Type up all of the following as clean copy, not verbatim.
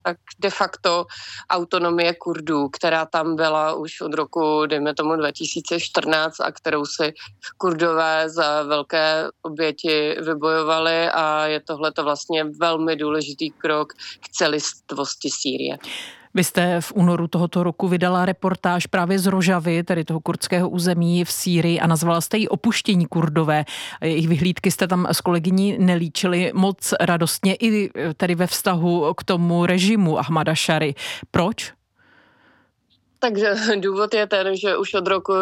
tak de facto autonomie Kurdů, která tam byla už od roku, dejme tomu 2014 a kterou si Kurdové za velké oběti vybojovali a je tohleto vlastně velmi důležitý krok k celistvosti Sýrie. Vy jste v únoru tohoto roku vydala reportáž právě z Rožavy, tedy toho kurdského území v Sýrii a nazvala jste ji Opuštění Kurdové. Jejich vyhlídky jste tam s kolegyní nelíčili moc radostně i tedy ve vztahu k tomu režimu Ahmada Šary. Proč? Takže důvod je ten, že už od roku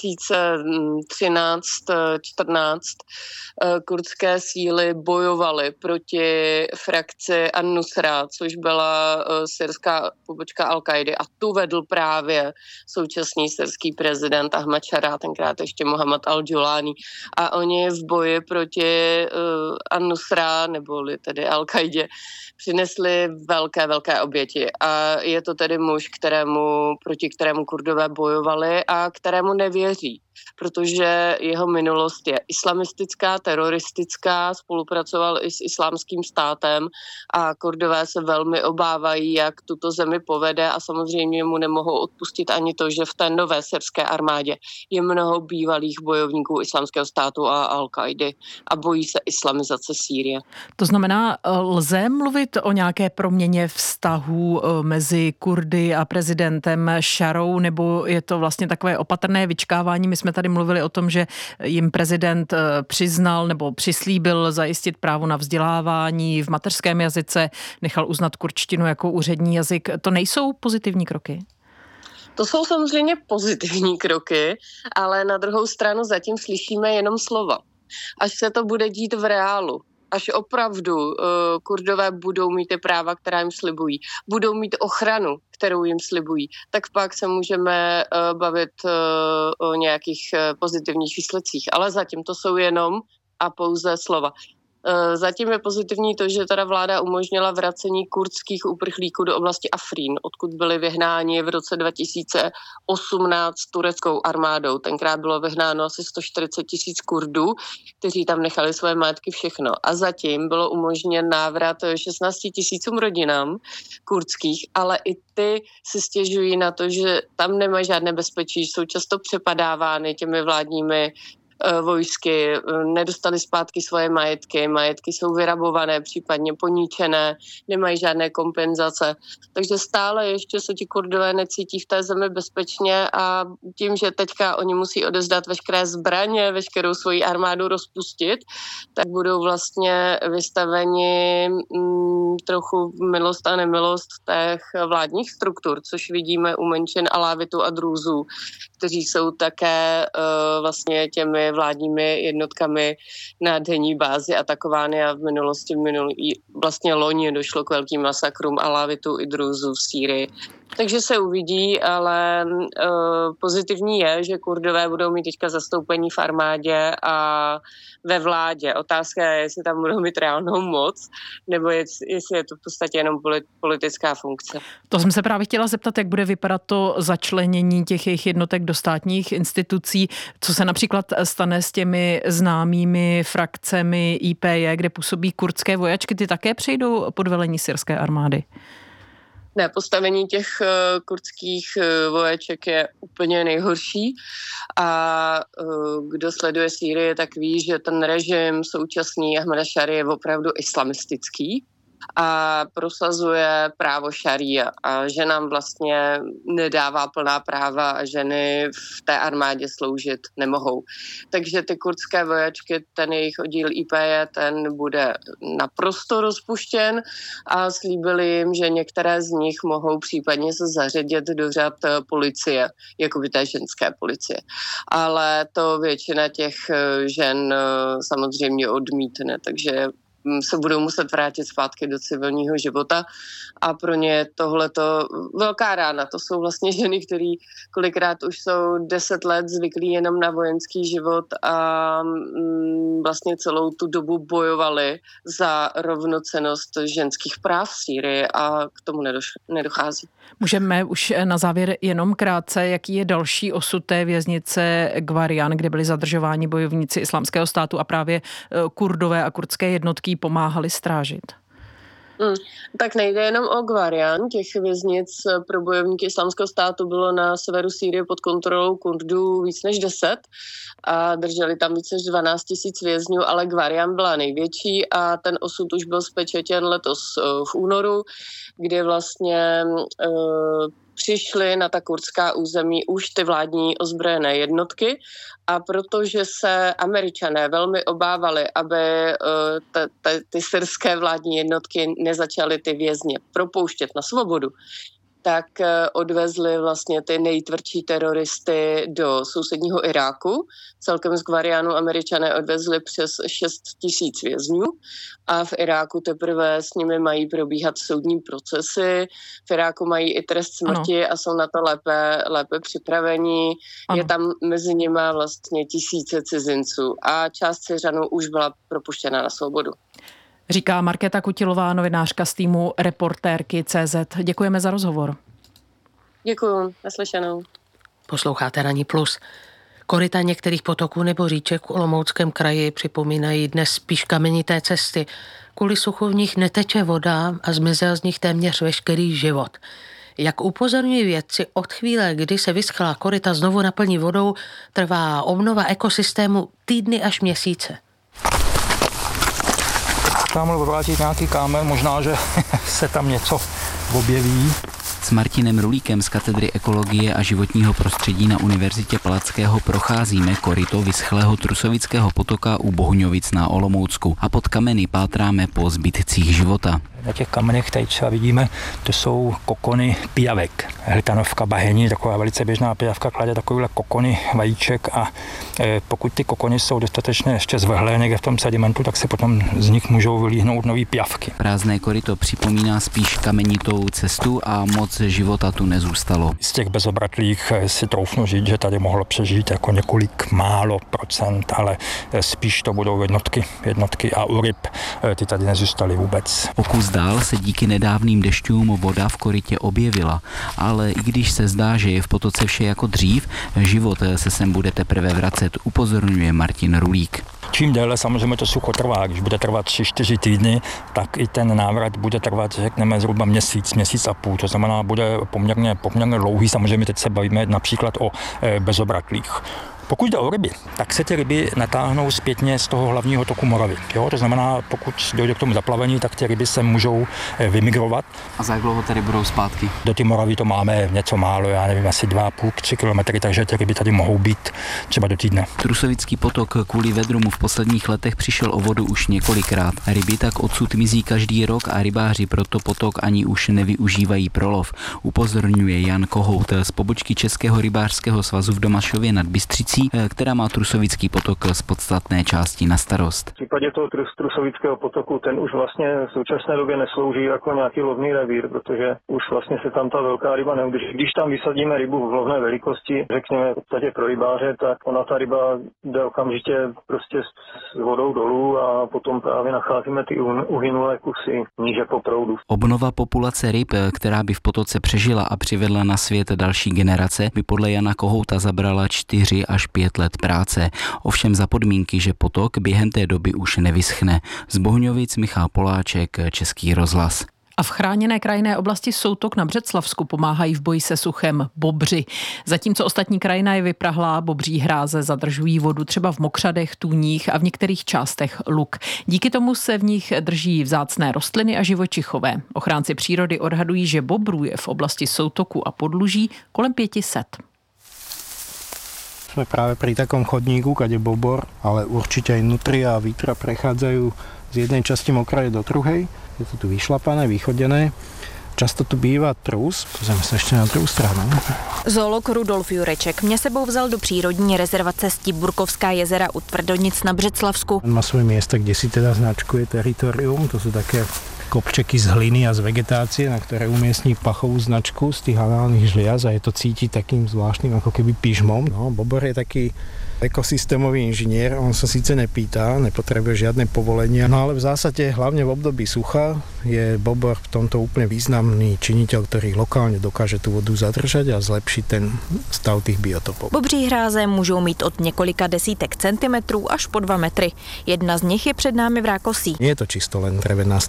2013-14 kurdské síly bojovaly proti frakci An-Nusra, což byla syrská pobočka Al-Kaidy a tu vedl právě současný syrský prezident Ahmad Šara, tenkrát ještě Mohammad al-Julani. A oni v boji proti An-Nusra, neboli tedy Al-Kaidě, přinesli velké oběti. A je to tedy muž, proti kterému Kurdové bojovali a kterému nevěří, protože jeho minulost je islamistická, teroristická, spolupracoval i s islámským státem a Kurdové se velmi obávají, jak tuto zemi povede a samozřejmě mu nemohou odpustit ani to, že v té nové syrské armádě je mnoho bývalých bojovníků islámského státu a Al-Kaidy a bojí se islamizace Sýrie. To znamená, lze mluvit o nějaké proměně vztahů mezi Kurdy a prezidentem Šarou, nebo je to vlastně takové opatrné vyčkávání? My jsme tady mluvili o tom, že jim prezident přiznal nebo přislíbil zajistit právo na vzdělávání v mateřském jazyce, nechal uznat kurdštinu jako úřední jazyk. To nejsou pozitivní kroky? To jsou samozřejmě pozitivní kroky, ale na druhou stranu zatím slyšíme jenom slova. Až se to bude dít v reálu, až opravdu Kurdové budou mít ty práva, která jim slibují, budou mít ochranu, kterou jim slibují, tak pak se můžeme bavit o nějakých pozitivních výsledcích. Ale zatím to jsou jenom a pouze slova. Zatím je pozitivní to, že teda vláda umožnila vracení kurdských uprchlíků do oblasti Afrín, odkud byli vyhnáni v roce 2018 tureckou armádou. Tenkrát bylo vyhnáno asi 140 000 Kurdů, kteří tam nechali svoje majetky, všechno. A zatím bylo umožněn návrat 16 000 rodinám kurdských, ale i ty si stěžují na to, že tam nemají žádné bezpečí, jsou často přepadávány těmi vládními vojsky, nedostali zpátky svoje majetky jsou vyrabované, případně poničené, nemají žádné kompenzace. Takže stále ještě se ti Kurdové necítí v té zemi bezpečně a tím, že teďka oni musí odevzdat veškeré zbraně, veškerou svoji armádu rozpustit, tak budou vlastně vystaveni trochu milost a nemilost těch vládních struktur, což vidíme u menšin Alávitu a Drúzů, kteří jsou také vlastně těmi vládními jednotkami na denní bázi atakovány a v minulosti vlastně loni došlo k velkým masakrům Alávitu i Drúzů v Sýrii. Takže se uvidí, ale pozitivní je, že Kurdové budou mít teďka zastoupení v armádě a ve vládě. Otázka je, jestli tam budou mít reálnou moc, nebo jestli je to v podstatě jenom politická funkce. To jsem se právě chtěla zeptat, jak bude vypadat to začlenění těch jejich jednotek do státních institucí. Co se například stane s těmi známými frakcemi YPJ, kde působí kurdské vojačky, ty také přejdou pod velení syrské armády? Ne, postavení těch kurdských vojáček je úplně nejhorší a kdo sleduje Sýrii, tak ví, že ten režim současný Ahmada Šary je opravdu islamistický a prosazuje právo šaría a že nám vlastně nedává plná práva a ženy v té armádě sloužit nemohou. Takže ty kurdské vojačky, ten jejich oddíl YPJ, ten bude naprosto rozpuštěn a slíbili jim, že některé z nich mohou případně se zařadit do řad policie, jako by té ženské policie. Ale to většina těch žen samozřejmě odmítne, takže se budou muset vrátit zpátky do civilního života a pro ně je tohleto velká rána. To jsou vlastně ženy, které kolikrát už jsou 10 let zvyklí jenom na vojenský život a vlastně celou tu dobu bojovali za rovnocennost ženských práv v Sýrii a k tomu nedochází. Můžeme už na závěr jenom krátce, jaký je další osud té věznice Gwarian, kde byli zadržováni bojovníci Islámského státu a právě Kurdové a kurdské jednotky pomáhali strážit? Tak nejde jenom o Gwarian, těch věznic pro bojovníky Islámského státu bylo na severu Sýrie pod kontrolou Kurdů víc než 10 a drželi tam víc než 12 000 vězňů, ale Gwarian byla největší a ten osud už byl zpečetěn letos v únoru, kdy vlastně přišly na ta kurdská území už ty vládní ozbrojené jednotky a protože se Američané velmi obávali, aby ty syrské vládní jednotky nezačaly ty vězně propouštět na svobodu, tak odvezli vlastně ty nejtvrdší teroristy do sousedního Iráku. Celkem z Gwarianu Američané odvezli přes 6 000 vězňů a v Iráku teprve s nimi mají probíhat soudní procesy. V Iráku mají i trest smrti a jsou na to lépe připravení. Je tam mezi nimi vlastně tisíce cizinců a část Syřanů už byla propuštěna na svobodu. Říká Markéta Kutilová, novinářka z týmu Reportérky CZ. Děkujeme za rozhovor. Děkuju, naslyšenou. Posloucháte Ranní plus. Koryta některých potoků nebo říček v Olomouckém kraji připomínají dnes spíš kamenité cesty. Kvůli suchu v nich neteče voda a zmizel z nich téměř veškerý život. Jak upozorňují vědci, od chvíle, kdy se vyschlá koryta znovu naplní vodou, trvá obnova ekosystému týdny až měsíce. Tamhle odvrátit nějaký kámen, možná, že se tam něco objeví. S Martinem Rulíkem z katedry ekologie a životního prostředí na Univerzitě Palackého procházíme koryto vyschlého Trusovického potoka u Bohuňovic na Olomoucku a pod kameny pátráme po zbytcích života. Na těch kamenech tady třeba vidíme, to jsou kokony pijavek. Hlitanovka bahení, taková velice běžná pijavka, klade takovýhle kokony vajíček a pokud ty kokony jsou dostatečně ještě zvlhlé někde v tom sedimentu, tak se potom z nich můžou vylíhnout nový pijavky. Prázdné koryto připomíná spíš kamenitou cestu a moc života tu nezůstalo. Z těch bezobratlých si troufnu říct, že tady mohlo přežít jako několik málo procent, ale spíš to budou jednotky a u ryb ty tady nezůstaly vůbec. Pokus dál se díky nedávným dešťům voda v korytě objevila, ale i když se zdá, že je v potoce vše jako dřív, život se sem bude teprve vracet, upozorňuje Martin Rulík. Čím déle samozřejmě to sucho trvá, když bude trvat 3-4 týdny, tak i ten návrat bude trvat, řekneme, zhruba měsíc a půl. To znamená, bude poměrně dlouhý. Samozřejmě teď se bavíme například o bezobratlých. Pokud jde o ryby, tak se ty ryby natáhnou zpětně z toho hlavního toku Moravy. Jo? To znamená, pokud dojde k tomu zaplavení, tak ty ryby se můžou vymigrovat. A za jak dlouho tedy budou zpátky? Do té Moravy to máme něco málo, já nevím, asi 2,5-3 kilometry, takže ty ryby tady mohou být třeba do týdne. Trusovický potok kvůli vedru mu v posledních letech přišel o vodu už několikrát. Ryby tak odsud mizí každý rok a rybáři proto potok ani už nevyužívají pro lov. Upozorňuje Jan Kohout z pobočky Českého rybářského svazu v Domašově nad Bystřicí, která má Trusovický potok z podstatné části na starost. V případě toho Trusovického potoku ten už vlastně v současné době neslouží jako nějaký lovný revír, protože už vlastně se tam ta velká ryba neudrží. Když tam vysadíme rybu v lovné velikosti, řekněme v podstatě pro rybáře, tak ona ta ryba jde okamžitě prostě s vodou dolů a potom právě nacházíme ty uhynulé kusy níže po proudu. Obnova populace ryb, která by v potoce přežila a přivedla na svět další generace, by podle Jana Kohouta zabrala 4 až 5 let práce. Ovšem za podmínky, že potok během té doby už nevyschne. Z Bohuňovic Michal Poláček, Český rozhlas. A v chráněné krajinné oblasti Soutok na Břeclavsku pomáhají v boji se suchem bobři. Zatímco ostatní krajina je vyprahlá, bobří hráze zadržují vodu třeba v mokřadech, tůních a v některých částech luk. Díky tomu se v nich drží vzácné rostliny a živočichové. Ochránci přírody odhadují, že bobrů je v oblasti Soutoku a Podluží kolem 500. Sme práve pri takom chodníku, kade bobor, ale určite aj nutria a vítra prechádzajú z jednej časti mokrej do druhej. Je to tu vyšlapané, vychodené. Často tu bývá trus. Pozrieme sa ešte na druhou stranu. Zoolog Rudolf Jureček mě sebou vzal do přírodní rezervace Stiburkovská jezera u Tvrdonic na Břeclavsku. Má svoje miesta, kde si teda značkuje teritorium. To sú také kopčeky z hliny a z vegetácie, na ktoré umiestní pachovú značku z tých análnych žliaz a je to cítiť takým zvláštnym ako keby pyžmom. No, bobor je taký ekosystémový inžinier, on sa síce nepýta, nepotrebuje žiadne povolenia, no ale v zásade hlavne v období sucha je bobor v tomto úplne významný činiteľ, ktorý lokálne dokáže tú vodu zadržať a zlepšiť ten stav tých biotopov. Bobří hráze můžou mít od několika desítek centimetrů až po 2 metry. Jedna z nich je před námi v Rákosí. Nie je to čisto len drevená stavba, jak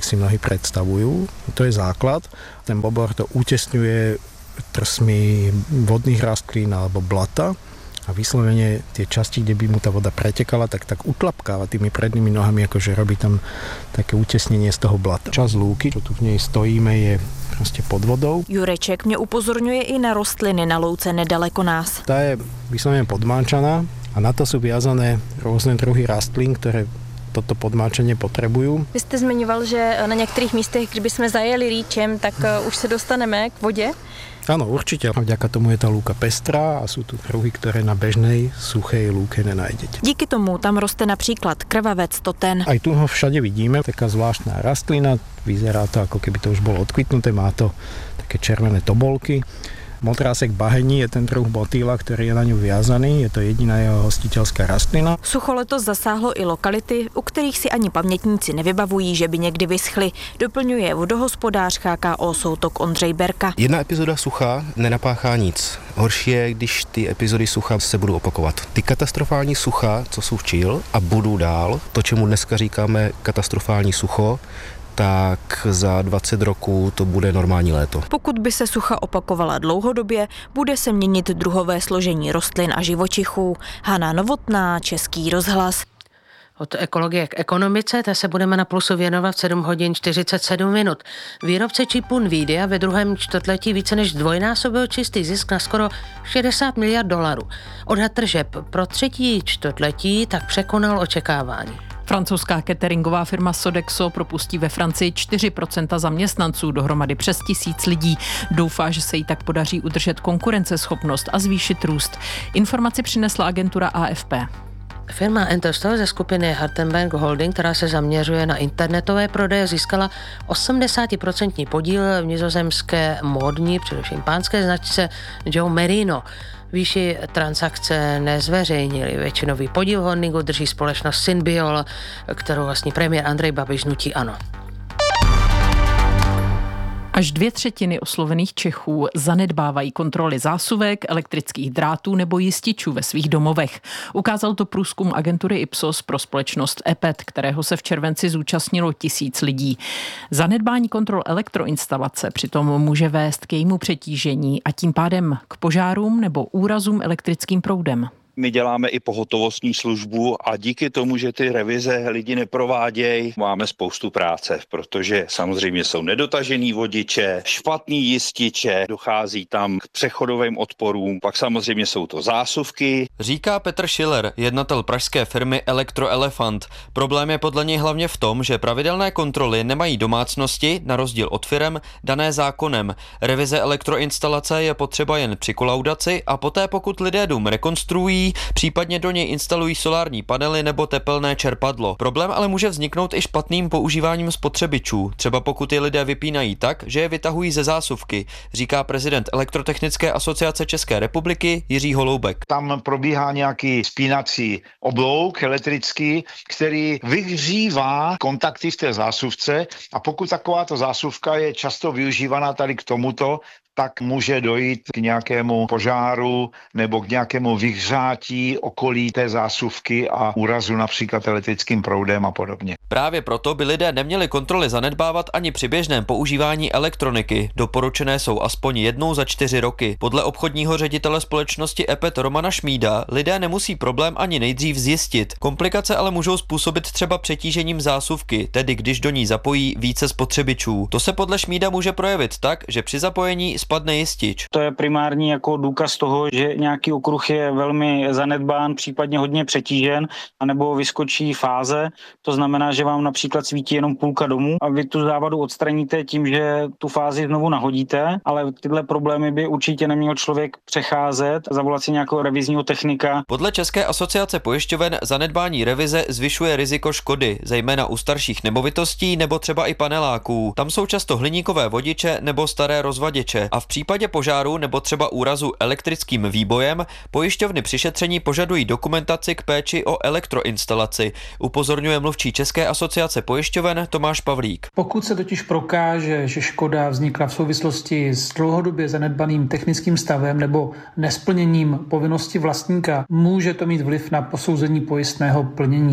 jak si mnohí predstavujú. To je základ. Ten bobor to utesňuje trsmi vodných rastlín alebo blata a vyslovene tie časti, kde by mu tá voda pretekala, tak utlapkáva tými prednými nohami, akože robí tam také utesnenie z toho blata. Časť lúky, čo tu v nej stojíme, je proste pod vodou. Jureček mě upozorňuje i na rostliny na louce nedaleko nás. Tá je vyslovene podmáčaná a na to sú viazané rôzne druhy rastlín, ktoré toto podmáčenie potrebujú. Vy jste zmiňoval, že na některých místech, kdyby jsme zajeli rýčem, tak už se dostaneme k vodě? Áno, určite. Vďaka tomu je tá lúka pestrá a sú tu druhy, ktoré na bežnej suchej lúke nenájdete. Díky tomu tam roste například krvavec toten. Aj tu ho všade vidíme, taká zvláštna rastlina, vyzerá to ako keby to už bolo odkvitnuté, má to také červené tobolky. Motrásek bahení je ten druh motýla, ktorý je na ňu viazaný, je to jediná jeho hostiteľská rastlina. Sucho letos zasáhlo i lokality, u kterých si ani pamětníci nevybavují, že by někdy vyschly, doplňuje vodohospodář HKO Soutok Ondřej Berka. Jedna epizoda sucha nenapáchá nic. Horší je, když ty epizody sucha se budou opakovat. Ty katastrofální sucha, co jsou včil a budou dál, to, čemu dneska říkáme katastrofální sucho, tak za 20 roků to bude normální léto. Pokud by se sucha opakovala dlouhodobě, bude se měnit druhové složení rostlin a živočichů. Hana Novotná, Český rozhlas. Od ekologie k ekonomice, té se budeme na Plusu věnovat v 7 hodin 47 minut. Výrobce čipů Nvidia ve druhém čtvrtletí více než dvojnásobil čistý zisk na skoro $60 miliard. Odhad tržeb pro třetí čtvrtletí tak překonal očekávání. Francouzská cateringová firma Sodexo propustí ve Francii 4% zaměstnanců, dohromady přes 1000 lidí. Doufá, že se jí tak podaří udržet konkurenceschopnost a zvýšit růst. Informaci přinesla agentura AFP. Firma Entostal ze skupiny Hartenberg Holding, která se zaměřuje na internetové prodeje, získala 80% podíl v nizozemské módní, především pánské značce Joe Merino. Výši transakce nezveřejnili. Většinový podíl v holdingu drží společnost Synbiol, kterou vlastní premiér Andrej Babiš hnutí ANO. Až 2/3 oslovených Čechů zanedbávají kontroly zásuvek, elektrických drátů nebo jističů ve svých domovech. Ukázal to průzkum agentury Ipsos pro společnost EPET, kterého se v červenci zúčastnilo 1000 lidí. Zanedbání kontrol elektroinstalace přitom může vést k jejímu přetížení a tím pádem k požárům nebo úrazům elektrickým proudem. My děláme i pohotovostní službu a díky tomu, že ty revize lidi neprovádějí, máme spoustu práce, protože samozřejmě jsou nedotažený vodiče, špatný jističe, dochází tam k přechodovým odporům, pak samozřejmě jsou to zásuvky. Říká Petr Schiller, jednatel pražské firmy Elektroelefant. Problém je podle něj hlavně v tom, že pravidelné kontroly nemají domácnosti, na rozdíl od firem, dané zákonem. Revize elektroinstalace je potřeba jen při kolaudaci a poté, pokud lidé dům rekonstruují, případně do něj instalují solární panely nebo tepelné čerpadlo. Problém ale může vzniknout i špatným používáním spotřebičů, třeba pokud je lidé vypínají tak, že je vytahují ze zásuvky, říká prezident Elektrotechnické asociace České republiky Jiří Holoubek. Tam probíhá nějaký spínací oblouk elektrický, který vyhřívá kontakty v té zásuvce a pokud takováto zásuvka je často využívaná tady k tomuto, tak může dojít k nějakému požáru nebo k nějakému vyhřátí okolí té zásuvky a úrazu například elektrickým proudem a podobně. Právě proto by lidé neměli kontroly zanedbávat ani při běžném používání elektroniky. Doporučené jsou aspoň jednou za 4 roky. Podle obchodního ředitele společnosti EPET Romana Šmída lidé nemusí problém ani nejdřív zjistit. Komplikace ale můžou způsobit třeba přetížením zásuvky, tedy když do ní zapojí více spotřebičů. To se podle Šmída může projevit tak, že při zapojení spadne jistič. To je primární jako důkaz toho, že nějaký okruh je velmi zanedbán, případně hodně přetížen, anebo vyskočí fáze. To znamená, že vám například svítí jenom půlka domu a vy tu závadu odstraníte tím, že tu fázi znovu nahodíte, ale tyhle problémy by určitě neměl člověk přecházet, zavolat si nějakého revizního technika. Podle České asociace pojišťoven zanedbání revize zvyšuje riziko škody, zejména u starších nemovitostí nebo třeba i paneláků. Tam jsou často hliníkové vodiče nebo staré rozvaděče. A v případě požáru nebo třeba úrazu elektrickým výbojem pojišťovny při šetření požadují dokumentaci k péči o elektroinstalaci, upozorňuje mluvčí České asociace pojišťoven Tomáš Pavlík. Pokud se totiž prokáže, že škoda vznikla v souvislosti s dlouhodobě zanedbaným technickým stavem nebo nesplněním povinnosti vlastníka, může to mít vliv na posouzení pojistného plnění.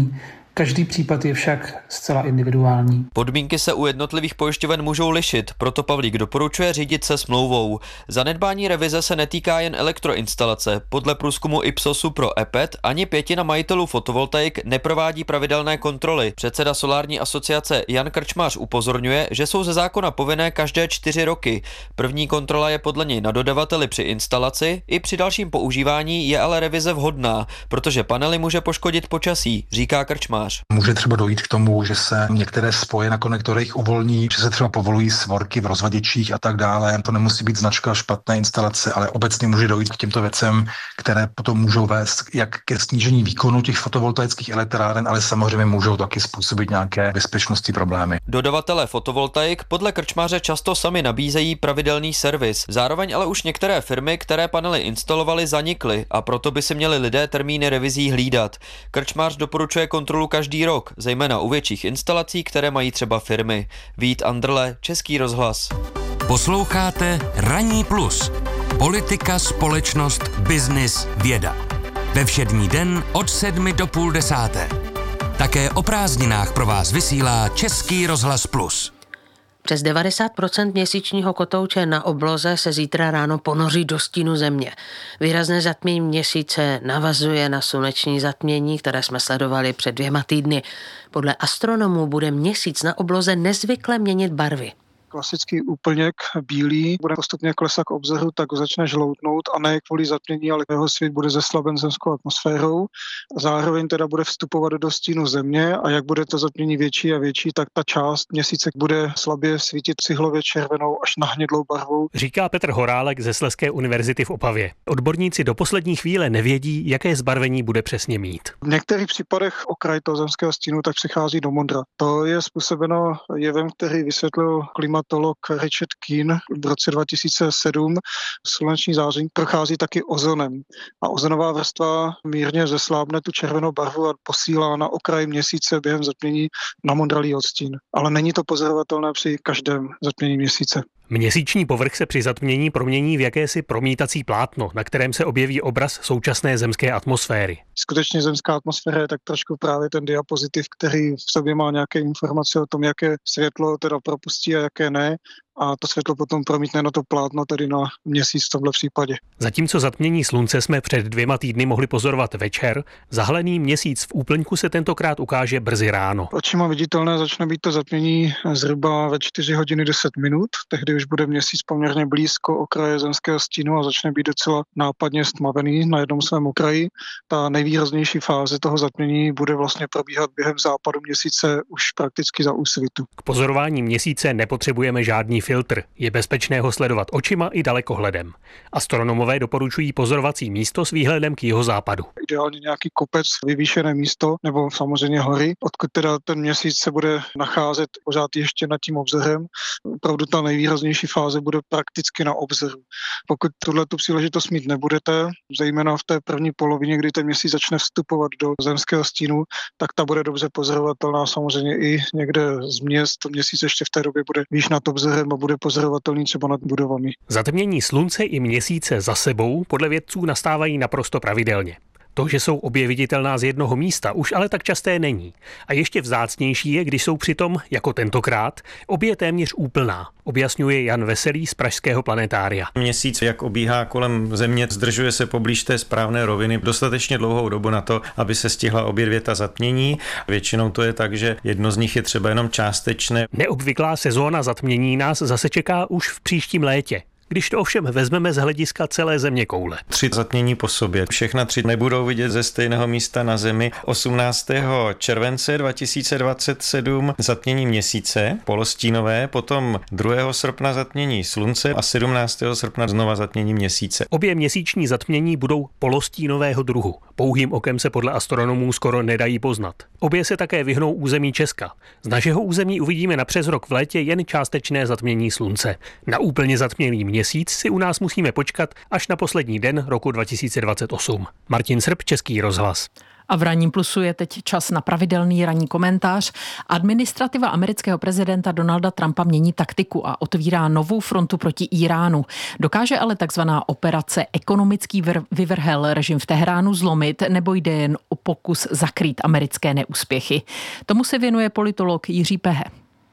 Každý případ je však zcela individuální. Podmínky se u jednotlivých pojišťoven můžou lišit, proto Pavlík doporučuje řídit se smlouvou. Zanedbání revize se netýká jen elektroinstalace. Podle průzkumu Ipsosu pro EPET ani 1/5 majitelů fotovoltaik neprovádí pravidelné kontroly. Předseda Solární asociace Jan Krčmář upozorňuje, že jsou ze zákona povinné každé 4 roky. První kontrola je podle něj na dodavateli při instalaci, i při dalším používání je ale revize vhodná, protože panely může poškodit počasí, říká Krčmář. Může třeba dojít k tomu, že se některé spoje na konektorech uvolní, že se třeba povolují svorky v rozvaděčích a tak dále. To nemusí být značka špatné instalace, ale obecně může dojít k těmto věcem, které potom můžou vést jak ke snížení výkonu těch fotovoltaických elektráren, ale samozřejmě můžou taky způsobit nějaké bezpečnostní problémy. Dodavatelé fotovoltaik podle Krčmáře často sami nabízejí pravidelný servis. Zároveň ale už některé firmy, které panely instalovaly, zanikly a proto by si měli lidé termíny revizí hlídat. Krčmář doporučuje kontrolu každý rok, zejména u větších instalací, které mají třeba firmy. Vít Andrle, Český rozhlas. Posloucháte Ranní plus. Politika, společnost, biznis, věda. Ve všední den od 7 do 9:30. Také o prázdninách pro vás vysílá Český rozhlas plus. Přes 90% měsíčního kotouče na obloze se zítra ráno ponoří do stínu země. Výrazné zatmění měsíce navazuje na sluneční zatmění, které jsme sledovali před 2 týdny. Podle astronomů bude měsíc na obloze nezvykle měnit barvy. Klasický úplněk bílý bude postupně klesat k obzoru, tak začne žloutnout a ne kvůli zatmění, ale jeho svět bude zeslaben zemskou atmosférou. Zároveň teda bude vstupovat do stínu země a jak bude to zatmění větší a větší, tak ta část měsíce bude slabě svítit cihlově červenou až na hnědlou barvou. Říká Petr Horálek ze Slezské univerzity v Opavě. Odborníci do poslední chvíle nevědí, jaké zbarvení bude přesně mít. V některých případech okraj toho zemského stínu tak přichází do modra. To je způsobeno jevem, který vysvětlil klimatolog Richard Keane v roce 2007. Sluneční záření prochází taky ozonem a ozonová vrstva mírně zeslábne tu červenou barvu a posílá na okraj měsíce během zatmění na modralý odstín. Ale není to pozorovatelné při každém zatmění měsíce. Měsíční povrch se při zatmění promění v jakési promítací plátno, na kterém se objeví obraz současné zemské atmosféry. Skutečně zemská atmosféra je tak trošku právě ten diapozitiv, který v sobě má nějaké informace o tom, jaké světlo teda propustí a jaké ne. A to světlo potom promítne na to plátno, tedy na měsíc v tomhle případě. Zatímco zatmění slunce jsme před 2 týdny mohli pozorovat večer, zahalený měsíc v úplňku se tentokrát ukáže brzy ráno. Očima viditelné začne být to zatmění zhruba ve 4 hodiny 10 minut. Tehdy už bude měsíc poměrně blízko okraje zemského stínu a začne být docela nápadně stmavený na jednom svém okraji. Ta nejvýraznější fáze toho zatmění bude vlastně probíhat během západu měsíce už prakticky za úsvitu. K pozorování měsíce nepotřebujeme žádný filtr. Je bezpečné ho sledovat očima i dalekohledem. Astronomové doporučují pozorovací místo s výhledem k jihozápadu. Ideálně nějaký kopec, vyvýšené místo nebo samozřejmě hory, odkud teda ten měsíc se bude nacházet pořád ještě nad tím obzorem. Opravdu ta nejvýraznější fáze bude prakticky na obzoru. Pokud tuhletu příležitost mít nebudete, zejména v té první polovině, kdy ten měsíc začne vstupovat do zemského stínu, tak ta bude dobře pozorovatelná samozřejmě i někde z měst. Měsíc ještě v té době bude výš nad obzorem a bude pozorovatelný třeba nad budovami. Zatmění slunce i měsíce za sebou podle vědců nastávají naprosto pravidelně. To, že jsou obě viditelná z jednoho místa, už ale tak časté není. A ještě vzácnější je, když jsou přitom, jako tentokrát, obě téměř úplná, objasňuje Jan Veselý z pražského planetária. Měsíc, jak obíhá kolem Země, zdržuje se poblíž té správné roviny dostatečně dlouhou dobu na to, aby se stihla obě 2 zatmění. Většinou to je tak, že jedno z nich je třeba jenom částečné. Neobvyklá sezóna zatmění nás zase čeká už v příštím létě. Když to ovšem vezmeme z hlediska celé zeměkoule. 3 zatmění po sobě. Všechna 3 nebudou vidět ze stejného místa na Zemi. 18. července 2027 zatmění měsíce, polostínové, potom 2. srpna zatmění slunce a 17. srpna znova zatmění měsíce. Obě měsíční zatmění budou polostínového druhu. Pouhým okem se podle astronomů skoro nedají poznat. Obě se také vyhnou území Česka. Z našeho území uvidíme na přes rok v létě jen částečné zatmění slunce. Na úplně zatměný měsíc si u nás musíme počkat až na poslední den roku 2028. Martin Srb, Český rozhlas. A v Ranním plusu je teď čas na pravidelný ranní komentář. Administrativa amerického prezidenta Donalda Trumpa mění taktiku a otvírá novou frontu proti Íránu. Dokáže ale takzvaná operace ekonomický vyvrhel režim v Teheránu zlomit, nebo jde jen o pokus zakrýt americké neúspěchy? Tomu se věnuje politolog Jiří Pehe.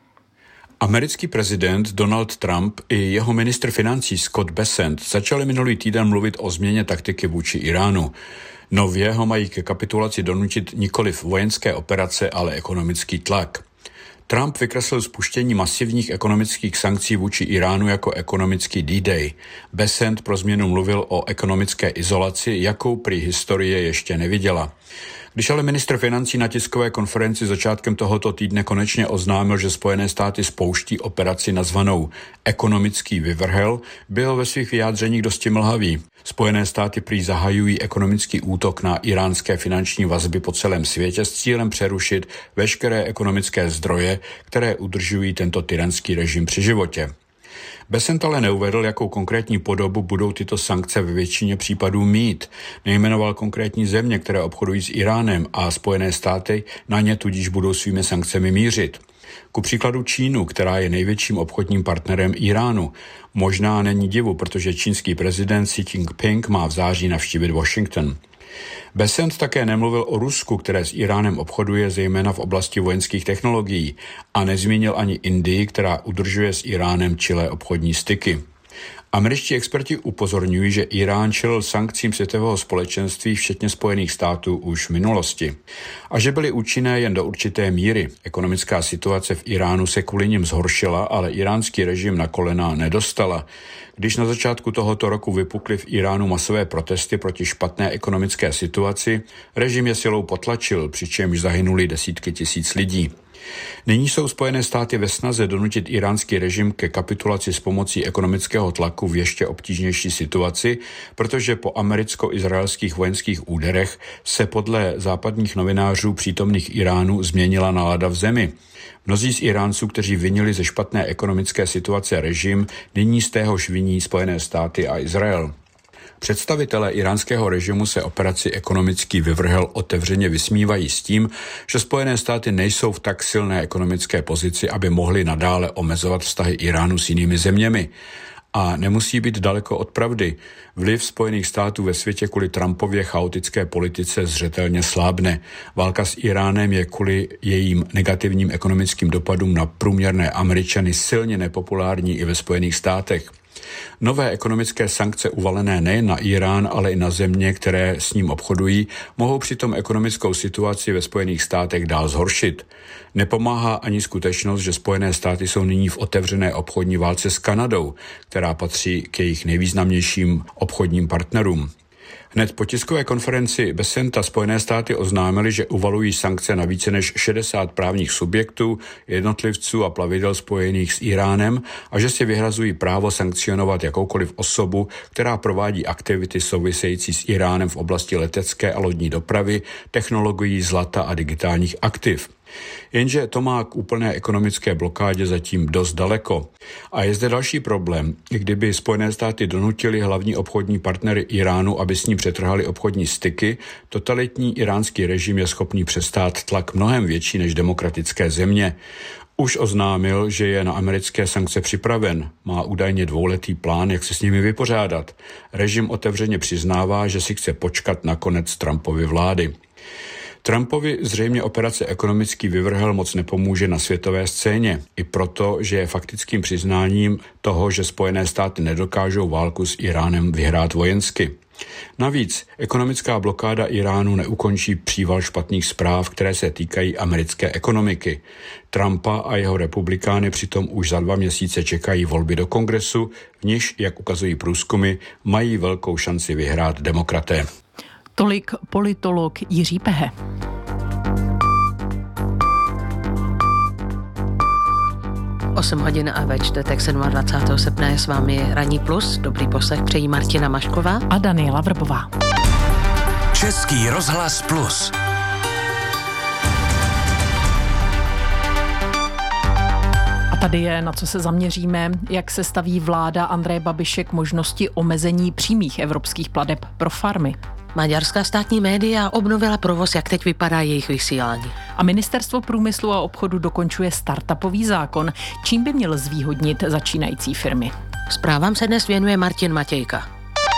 Americký prezident Donald Trump i jeho ministr financí Scott Bessent začali minulý týden mluvit o změně taktiky vůči Iránu. Nově ho mají ke kapitulaci donutit nikoliv vojenské operace, ale ekonomický tlak. Trump vykreslil spuštění masivních ekonomických sankcí vůči Iránu jako ekonomický D-Day. Bessent pro změnu mluvil o ekonomické izolaci, jakou prý historie ještě neviděla. Když ale ministr financí na tiskové konferenci začátkem tohoto týdne konečně oznámil, že Spojené státy spouští operaci nazvanou ekonomický vyvrhel, byl ve svých vyjádřeních dosti mlhavý. Spojené státy prý zahajují ekonomický útok na iránské finanční vazby po celém světě s cílem přerušit veškeré ekonomické zdroje, které udržují tento tyranský režim při životě. Bessent ale neuvedl, jakou konkrétní podobu budou tyto sankce ve většině případů mít. Nejmenoval konkrétní země, které obchodují s Iránem, a Spojené státy na ně tudíž budou svými sankcemi mířit. Ku příkladu Čínu, která je největším obchodním partnerem Iránu. Možná není divu, protože čínský prezident Xi Jinping má v září navštívit Washington. Bessent také nemluvil o Rusku, které s Iránem obchoduje zejména v oblasti vojenských technologií, a nezmínil ani Indii, která udržuje s Iránem čilé obchodní styky. Američtí experti upozorňují, že Irán čelil sankcím světového společenství včetně Spojených států už v minulosti. A že byly účinné jen do určité míry. Ekonomická situace v Iránu se kvůli nim zhoršila, ale iránský režim na kolena nedostala. Když na začátku tohoto roku vypukly v Iránu masové protesty proti špatné ekonomické situaci, režim je silou potlačil, přičemž zahynuli desítky tisíc lidí. Nyní jsou Spojené státy ve snaze donutit iránský režim ke kapitulaci s pomocí ekonomického tlaku v ještě obtížnější situaci, protože po americko-izraelských vojenských úderech se podle západních novinářů přítomných Iránu změnila nálada v zemi. Mnozí z Iránců, kteří vinili ze špatné ekonomické situace režim, nyní z téhož viní Spojené státy a Izrael. Představitelé iránského režimu se operaci ekonomický vyvrhel otevřeně vysmívají s tím, že Spojené státy nejsou v tak silné ekonomické pozici, aby mohly nadále omezovat vztahy Iránu s jinými zeměmi. A nemusí být daleko od pravdy. Vliv Spojených států ve světě kvůli Trumpově chaotické politice zřetelně slábne. Válka s Iránem je kvůli jejím negativním ekonomickým dopadům na průměrné Američany silně nepopulární i ve Spojených státech. Nové ekonomické sankce uvalené nejen na Irán, ale i na země, které s ním obchodují, mohou přitom ekonomickou situaci ve Spojených státech dál zhoršit. Nepomáhá ani skutečnost, že Spojené státy jsou nyní v otevřené obchodní válce s Kanadou, která patří k jejich nejvýznamnějším obchodním partnerům. Hned po tiskové konferenci Bessenta Spojené státy oznámily, že uvalují sankce na více než 60 právních subjektů, jednotlivců a plavidel spojených s Iránem a že si vyhrazují právo sankcionovat jakoukoliv osobu, která provádí aktivity související s Iránem v oblasti letecké a lodní dopravy, technologií, zlata a digitálních aktiv. Jenže to má k úplné ekonomické blokádě zatím dost daleko. A je zde další problém. I kdyby Spojené státy donutili hlavní obchodní partnery Iránu, aby s ním přetrhali obchodní styky, totalitní iránský režim je schopný přestát tlak mnohem větší než demokratické země. Už oznámil, že je na americké sankce připraven. Má údajně 2letý plán, jak se s nimi vypořádat. Režim otevřeně přiznává, že si chce počkat na konec Trumpovy vlády. Trumpovi zřejmě operace ekonomický vyvrhel moc nepomůže na světové scéně, i proto, že je faktickým přiznáním toho, že Spojené státy nedokážou válku s Iránem vyhrát vojensky. Navíc ekonomická blokáda Iránu neukončí příval špatných zpráv, které se týkají americké ekonomiky. Trumpa a jeho republikány přitom už za 2 měsíce čekají volby do kongresu, v nichž, jak ukazují průzkumy, mají velkou šanci vyhrát demokraté. Tolik politolog Jiří Pehe. Osm hodin a ve čtvrtek 27. srpna je s vámi Ranní plus. Dobrý poslech přejí Martina Mašková a Daniela Vrbová. Český rozhlas plus. A Tady je, na co se zaměříme, jak se staví vláda Andreje Babiše k možnosti omezení přímých evropských plateb pro farmy. Maďarská státní média obnovila provoz, jak teď vypadá jejich vysílání. A Ministerstvo průmyslu a obchodu dokončuje startupový zákon, čím by měl zvýhodnit začínající firmy. Zprávám se dnes věnuje Martin Matějka.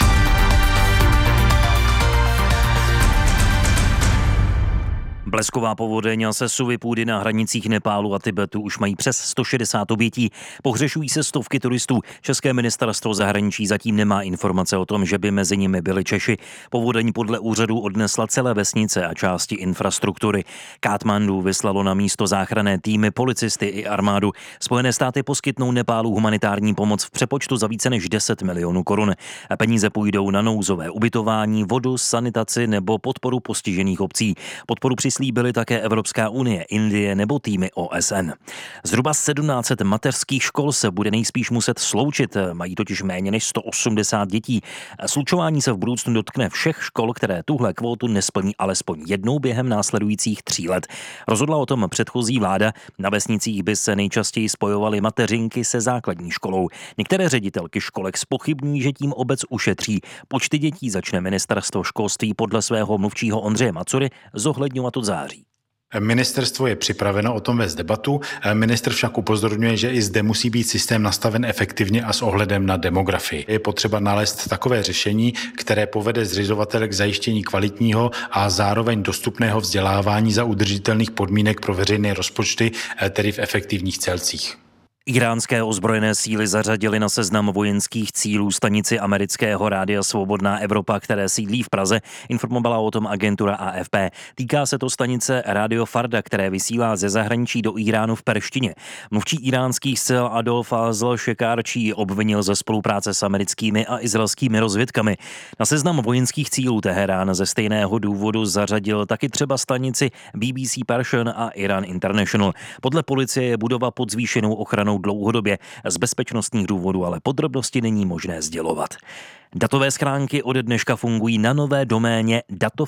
Blesková povodeň a sesuvy půdy na hranicích Nepálu a Tibetu už mají přes 160 obětí. Pohřešují se stovky turistů. České ministerstvo zahraničí zatím nemá informace o tom, že by mezi nimi byli Češi. Povodeň podle úřadu odnesla celé vesnice a části infrastruktury. Katmandu vyslalo na místo záchranné týmy, policisty i armádu. Spojené státy poskytnou Nepálu humanitární pomoc v přepočtu za více než 10 milionů korun. Peníze půjdou na nouzové ubytování, vodu, sanitaci nebo podporu postižených obcí. Podporu slíbily také Evropská unie, Indie nebo týmy OSN. Zhruba 1700 mateřských škol se bude nejspíš muset sloučit, mají totiž méně než 180 dětí. Slučování se v budoucnu dotkne všech škol, které tuhle kvótu nesplní alespoň jednou během následujících 3 let. Rozhodla o tom předchozí vláda, na vesnicích by se nejčastěji spojovaly mateřinky se základní školou. Některé ředitelky školek zpochybňují, že tím obec ušetří. Počty dětí začne ministerstvo školství podle svého mluvčího Ondřeje Macury zohledňovat od září. Ministerstvo je připraveno o tom vést debatu. Ministr však upozorňuje, že i zde musí být systém nastaven efektivně a s ohledem na demografii. Je potřeba nalézt takové řešení, které povede zřizovatele k zajištění kvalitního a zároveň dostupného vzdělávání za udržitelných podmínek pro veřejné rozpočty, tedy v efektivních celcích. Iránské ozbrojené síly zařadily na seznam vojenských cílů stanici amerického rádia Svobodná Evropa, které sídlí v Praze, informovala o tom agentura AFP. Týká se to stanice Radio Farda, které vysílá ze zahraničí do Iránu v perštině. Mluvčí iránských sil Adolf Fazl Šekárčí obvinil ze spolupráce s americkými a izraelskými rozvědkami. Na seznam vojenských cílů Teherán ze stejného důvodu zařadil taky třeba stanici BBC Persian a Iran International. Podle policie je budova pod zvýšenou ochranou dlouhodobě. Z bezpečnostních důvodů ale podrobnosti není možné sdělovat. Datové schránky od dneška fungují na nové doméně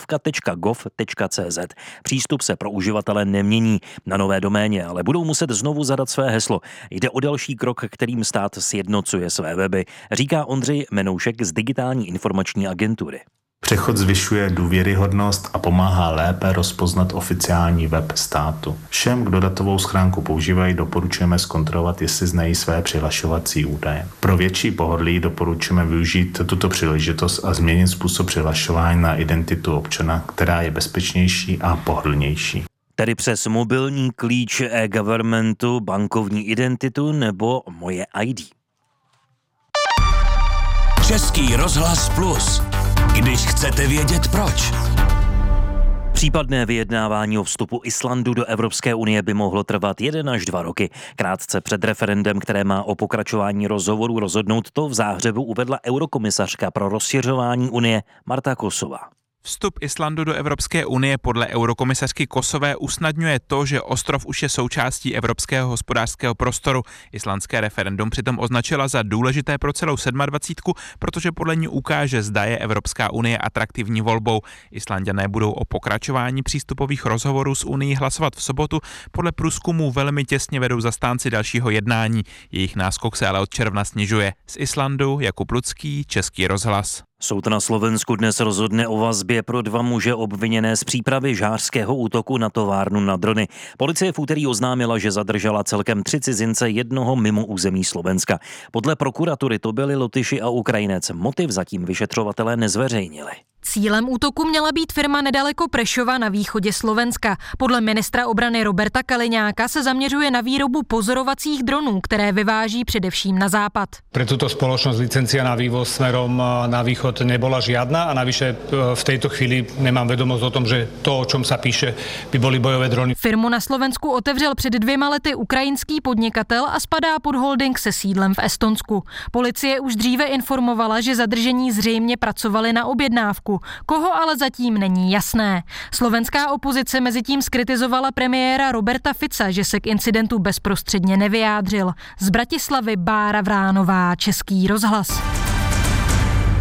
datovka.gov.cz. Přístup se pro uživatele nemění. Na nové doméně ale budou muset znovu zadat své heslo. Jde o další krok, kterým stát sjednocuje své weby, říká Ondřej Menoušek z Digitální informační agentury. Přechod zvyšuje důvěryhodnost a pomáhá lépe rozpoznat oficiální web státu. Všem, kdo datovou schránku používají, doporučujeme zkontrolovat, jestli znají své přihlašovací údaje. Pro větší pohodlí doporučujeme využít tuto příležitost a změnit způsob přihlašování na identitu občana, která je bezpečnější a pohodlnější. Tedy přes mobilní klíč e-governmentu, bankovní identitu nebo Moje ID. Český rozhlas Plus. Když chcete vědět proč. Případné vyjednávání o vstupu Islandu do Evropské unie by mohlo trvat 1 až 2 roky. Krátce před referendem, které má o pokračování rozhovorů rozhodnout, to v Záhřebu uvedla eurokomisařka pro rozšiřování unie Marta Kosová. Vstup Islandu do Evropské unie podle eurokomisařky Kosové usnadňuje to, že ostrov už je součástí evropského hospodářského prostoru. Islandské referendum přitom označila za důležité pro celou 27, protože podle ní ukáže, zda je Evropská unie atraktivní volbou. Islanďané budou o pokračování přístupových rozhovorů s unií hlasovat v sobotu. Podle průzkumů velmi těsně vedou zastánci dalšího jednání. Jejich náskok se ale od června snižuje. Z Islandu Jakub Lucký, Český rozhlas. Soud na Slovensku dnes rozhodne o vazbě pro 2 muže obviněné z přípravy žhářského útoku na továrnu na drony. Policie v úterý oznámila, že zadržela celkem 3 cizince, jednoho mimo území Slovenska. Podle prokuratury to byli Lotyši a Ukrajinec. Motiv zatím vyšetřovatelé nezveřejnili. Cílem útoku měla být firma nedaleko Prešova na východě Slovenska. Podle ministra obrany Roberta Kaliňáka se zaměřuje na výrobu pozorovacích dronů, které vyváží především na západ. Pre túto spoločnosť licencia na vývoz smerom na východ nebola žiadna a navyše v tejto chvíli nemám vedomosť o tom, že to, o čom sa píše, by boli bojové drony. Firmu na Slovensku otevřel před 2 lety ukrajinský podnikatel a spadá pod holding se sídlem v Estonsku. Policie už dříve informovala, že zadržení zřejmě pracovali na objednávku. Koho ale zatím není jasné. Slovenská opozice mezitím skritizovala premiéra Roberta Fica, že se k incidentu bezprostředně nevyjádřil. Z Bratislavy Bára Vránová, Český rozhlas.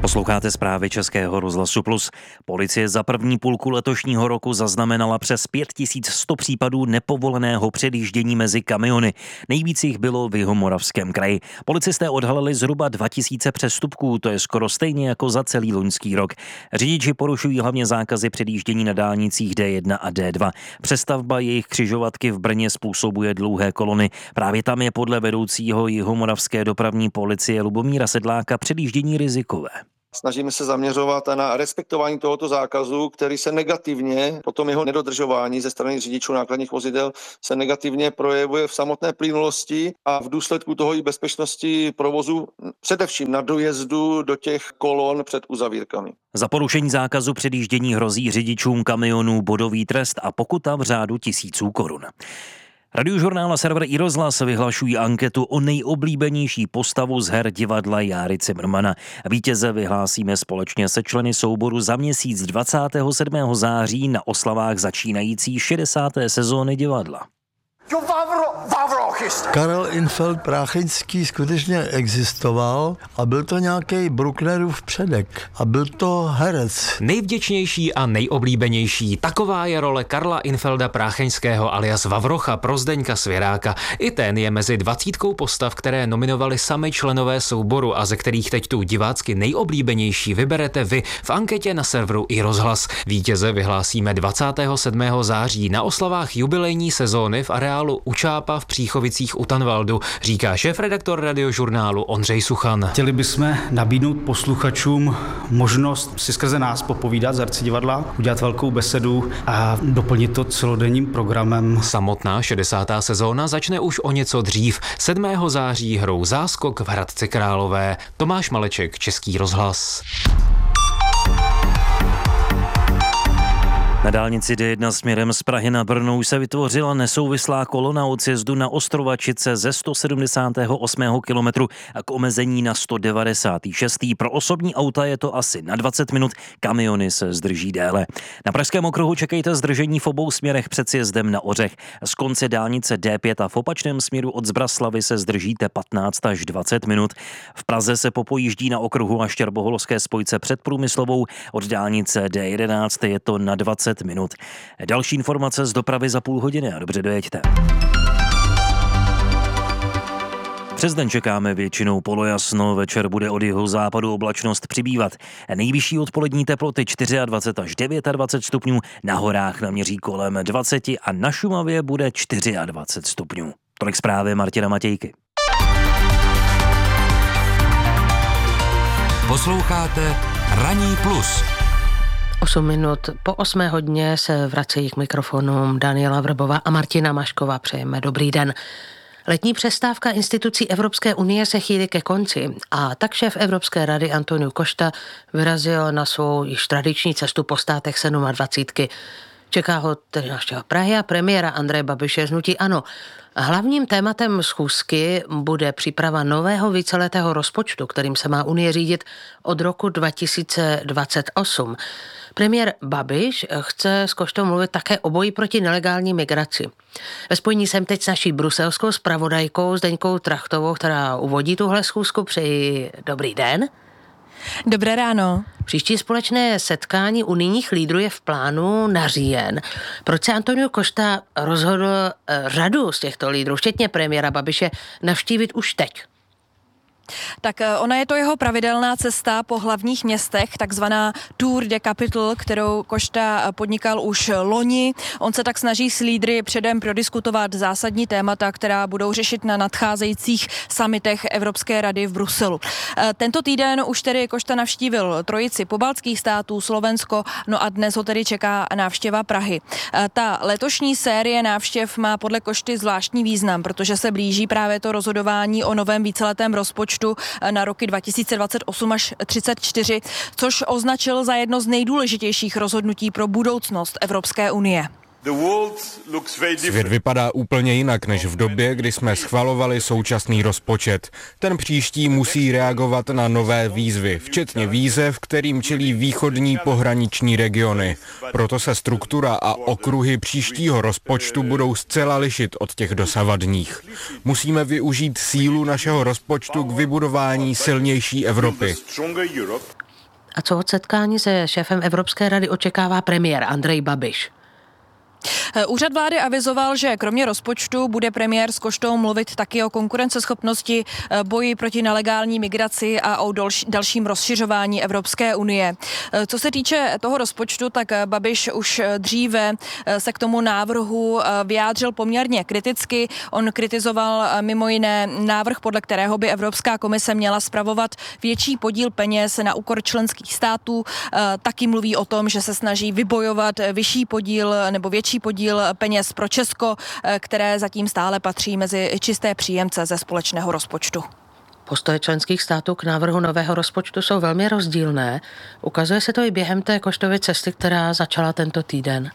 Posloucháte zprávy Českého rozhlasu Plus. Policie za první půlku letošního roku zaznamenala přes 5100 případů nepovoleného předjíždění mezi kamiony. Nejvíc jich bylo v Jihomoravském kraji. Policisté odhalili zhruba 2000 přestupků, to je skoro stejně jako za celý loňský rok. Řidiči porušují hlavně zákazy předjíždění na dálnicích D1 a D2. Přestavba jejich křižovatky v Brně způsobuje dlouhé kolony. Právě tam je podle vedoucího Jihomoravské dopravní policie Lubomíra Sedláka předjíždění rizikové. Snažíme se zaměřovat na respektování tohoto zákazu, který se negativně, potom jeho nedodržování ze strany řidičů nákladních vozidel se negativně projevuje v samotné plynulosti a v důsledku toho i bezpečnosti provozu, především na dojezdu do těch kolon před uzavírkami. Za porušení zákazu předjíždění hrozí řidičům kamionů bodový trest a pokuta v řádu 1000 korun. Radiožurnál a server iRozhlas vyhlašují anketu o nejoblíbenější postavu z her divadla Járy Cimrmana. Vítěze vyhlásíme společně se členy souboru za měsíc 27. září na oslavách začínající 60. sezóny divadla. Karel Infeld Prácheňský skutečně existoval a byl to nějaký Brucknerův předek a byl to herec. Nejvděčnější a nejoblíbenější, taková je role Karla Infelda Prácheňského alias Vavrocha pro Zdeňka Svěráka. I ten je mezi 20 postav, které nominovali sami členové souboru a ze kterých teď tu divácky nejoblíbenější vyberete vy v anketě na serveru iRozhlas. Vítěze vyhlásíme 27. září na oslavách jubilejní sezóny v areálu Učápa v Příchovicích u Tanvaldu, říká šéfredaktor Radiožurnálu Ondřej Suchan. Chtěli bychom nabídnout posluchačům možnost si skrze nás popovídat z arcidivadla, udělat velkou besedu a doplnit to celodenním programem. Samotná 60. sezóna začne už o něco dřív. 7. září hrou Záskok v Hradci Králové. Tomáš Maleček, Český rozhlas. Na dálnici D1 směrem z Prahy na Brno už se vytvořila nesouvislá kolona od sjezdu na Ostrovačice ze 178. kilometru a k omezení na 196. Pro osobní auta je to asi na 20 minut, kamiony se zdrží déle. Na pražském okruhu čekejte zdržení v obou směrech před sjezdem na Ořech. Z konce dálnice D5 a v opačném směru od Zbraslavy se zdržíte 15 až 20 minut. V Praze se popojíždí na okruhu a Štěrboholské spojce před Průmyslovou, od dálnice D11 je to na 20 minut. Další informace z dopravy za půl hodiny a dobře dojeďte. Přes den čekáme většinou polojasno, večer bude od jihozápadu oblačnost přibývat. Nejvyšší odpolední teploty 24 až 29 stupňů, na horách naměří kolem 20 a na Šumavě bude 24 stupňů. Tolik zprávy Martina Matějky. Posloucháte Ranní plus. 8 minut po 8 hodině se vracejí k mikrofonům Daniela Vrbová a Martina Mašková. Přejeme dobrý den. Letní přestávka institucí Evropské unie se chýlí ke konci a tak šéf Evropské rady Antonio Costa vyrazil na svou již tradiční cestu po státech 27. Čeká ho tedy návštěva Prahy a premiéra Andreje Babiše z hnutí ANO. Hlavním tématem schůzky bude příprava nového víceletého rozpočtu, kterým se má Unie řídit od roku 2028. Premiér Babiš chce s Kostou mluvit také o boji proti nelegální migraci. Ve spojení jsem teď s naší bruselskou zpravodajkou Zdeňkou Trachtovou, která uvodí tuhle schůzku. Přeji dobrý den. Dobré ráno. Příští společné setkání unijních lídrů je v plánu na říjen. Proč se Antonio Costa rozhodl řadu z těchto lídrů, včetně premiéra Babiše, navštívit už teď? Tak ona je to jeho pravidelná cesta po hlavních městech, takzvaná Tour de Capital, kterou Costa podnikal už loni. On se tak snaží s lídry předem prodiskutovat zásadní témata, která budou řešit na nadcházejících summitech Evropské rady v Bruselu. Tento týden už tedy Costa navštívil trojici pobaltských států, Slovensko, no a dnes ho tedy čeká návštěva Prahy. Ta letošní série návštěv má podle Costy zvláštní význam, protože se blíží právě to rozhodování o novém víceletém rozpočtu na roky 2028 až 2034, což označil za jedno z nejdůležitějších rozhodnutí pro budoucnost Evropské unie. Svět vypadá úplně jinak než v době, kdy jsme schvalovali současný rozpočet. Ten příští musí reagovat na nové výzvy, včetně výzev, kterým čelí východní pohraniční regiony. Proto se struktura a okruhy příštího rozpočtu budou zcela lišit od těch dosavadních. Musíme využít sílu našeho rozpočtu k vybudování silnější Evropy. A co od setkání se šéfem Evropské rady očekává premiér Andrej Babiš? Úřad vlády avizoval, že kromě rozpočtu bude premiér s Koštou mluvit taky o konkurenceschopnosti, boji proti nelegální migraci a o dalším rozšiřování Evropské unie. Co se týče toho rozpočtu, tak Babiš už dříve se k tomu návrhu vyjádřil poměrně kriticky. On kritizoval mimo jiné návrh, podle kterého by Evropská komise měla spravovat větší podíl peněz na úkor členských států. Taky mluví o tom, že se snaží vybojovat vyšší podíl nebo větší podíl peněz pro Česko, které zatím stále patří mezi čisté příjemce ze společného rozpočtu. Postoje členských států k návrhu nového rozpočtu jsou velmi rozdílné. Ukazuje se to i během té Koštovy cesty, která začala tento týden.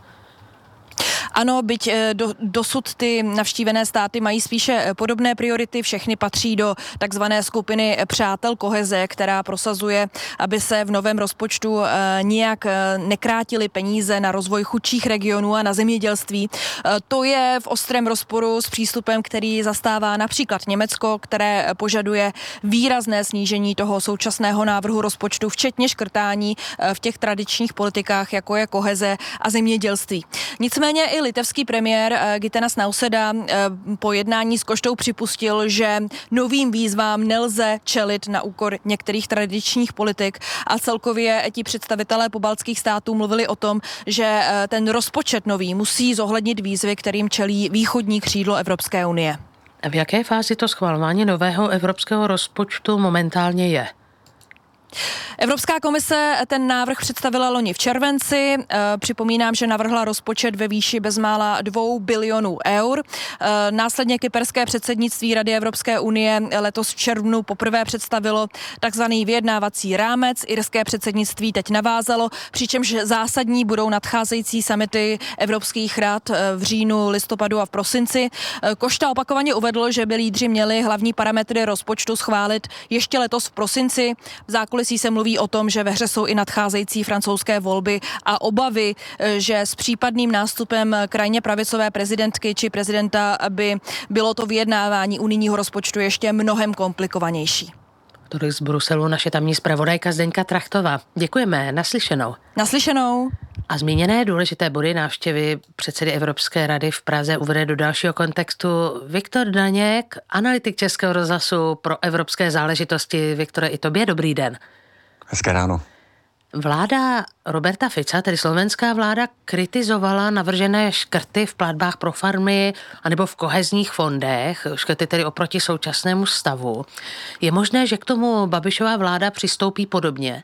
Ano, byť dosud ty navštívené státy mají spíše podobné priority, všechny patří do takzvané skupiny přátel koheze, která prosazuje, aby se v novém rozpočtu nijak nekrátily peníze na rozvoj chudších regionů a na zemědělství. To je v ostrém rozporu s přístupem, který zastává například Německo, které požaduje výrazné snížení toho současného návrhu rozpočtu, včetně škrtání v těch tradičních politikách, jako je koheze a zemědělství. Nicméně i litevský premiér Gitanas Nausėda po jednání s Koštou připustil, že novým výzvám nelze čelit na úkor některých tradičních politik a celkově ti představitelé pobaltských států mluvili o tom, že ten rozpočet nový musí zohlednit výzvy, kterým čelí východní křídlo Evropské unie. V jaké fázi to schvalování nového evropského rozpočtu momentálně je? Evropská komise ten návrh představila loni v červenci. Připomínám, že navrhla rozpočet ve výši bezmála 2 bilionů eur. Následně kyperské předsednictví Rady Evropské unie letos v červnu poprvé představilo takzvaný vyjednávací rámec. Irské předsednictví teď navázalo, přičemž zásadní budou nadcházející summity Evropských rad v říjnu, listopadu a v prosinci. Košta opakovaně uvedl, že by lídři měli hlavní parametry rozpočtu schválit ještě letos v prosinci. V zákulisí se mluví o tom, že ve hře jsou i nadcházející francouzské volby a obavy, že s případným nástupem krajně pravicové prezidentky či prezidenta by bylo to vyjednávání unijního rozpočtu ještě mnohem komplikovanější. Tolik z Bruselu naše tamní zpravodajka Zdeňka Trachtová. Děkujeme, naslyšenou. Naslyšenou. A zmíněné důležité body návštěvy předsedy Evropské rady v Praze uvede do dalšího kontextu Viktor Daněk, analytik Českého rozhlasu pro evropské záležitosti. Viktore, i tobě dobrý den. Hezké ráno. Vláda Roberta Fica, tedy slovenská vláda, kritizovala navržené škrty v platbách pro farmy anebo v kohezních fondech, škrty tedy oproti současnému stavu. Je možné, že k tomu Babišova vláda přistoupí podobně?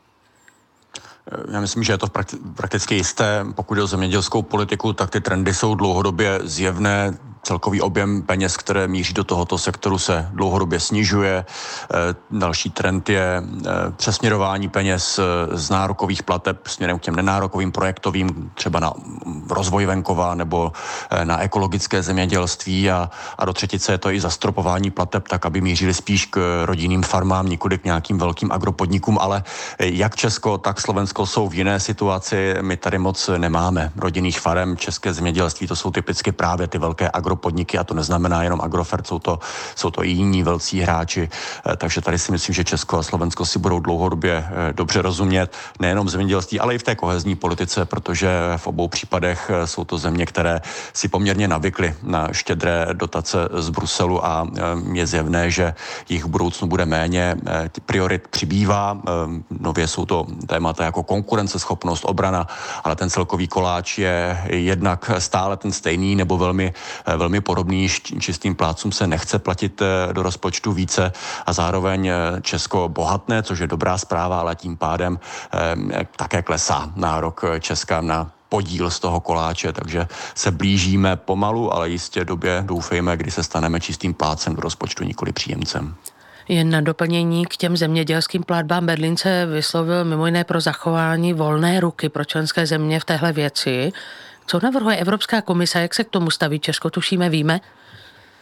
Já myslím, že je to prakticky jisté. Pokud jde o zemědělskou politiku, tak ty trendy jsou dlouhodobě zjevné. Celkový objem peněz, které míří do tohoto sektoru, se dlouhodobě snižuje. Další trend je přesměrování peněz z nárokových plateb směrem k těm nenárokovým projektovým, třeba na rozvoj venkova nebo na ekologické zemědělství a do třetice je to i zastropování plateb tak, aby mířili spíš k rodinným farmám, nikoli k nějakým velkým agropodnikům, ale jak Česko, tak Slovensko jsou v jiné situaci. My tady moc nemáme rodinných farem. České zemědělství, to jsou typicky právě ty velké agropodniky a to neznamená jenom Agrofert, jsou to i jiní velcí hráči, takže tady si myslím, že Česko a Slovensko si budou dlouhodobě dobře rozumět, nejenom v zemědělství, ale i v té kohezní politice, protože v obou případech jsou to země, které si poměrně navykly na štědré dotace z Bruselu a je zjevné, že jich v budoucnu bude méně. Priorit přibývá, nově jsou to témata jako konkurenceschopnost, obrana, ale ten celkový koláč je jednak stále ten stejný nebo velmi podobný. Čistým plátcům se nechce platit do rozpočtu více a zároveň Česko bohatné, což je dobrá zpráva, ale tím pádem také klesá nárok Česka na podíl z toho koláče, takže se blížíme pomalu, ale jistě době, doufejme, kdy se staneme čistým plátcem do rozpočtu, nikoli příjemcem. Jen na doplnění k těm zemědělským platbám Berlín se vyslovil mimo jiné pro zachování volné ruky pro členské země v téhle věci. Co navrhuje Evropská komise, jak se k tomu staví Česko, tušíme, víme?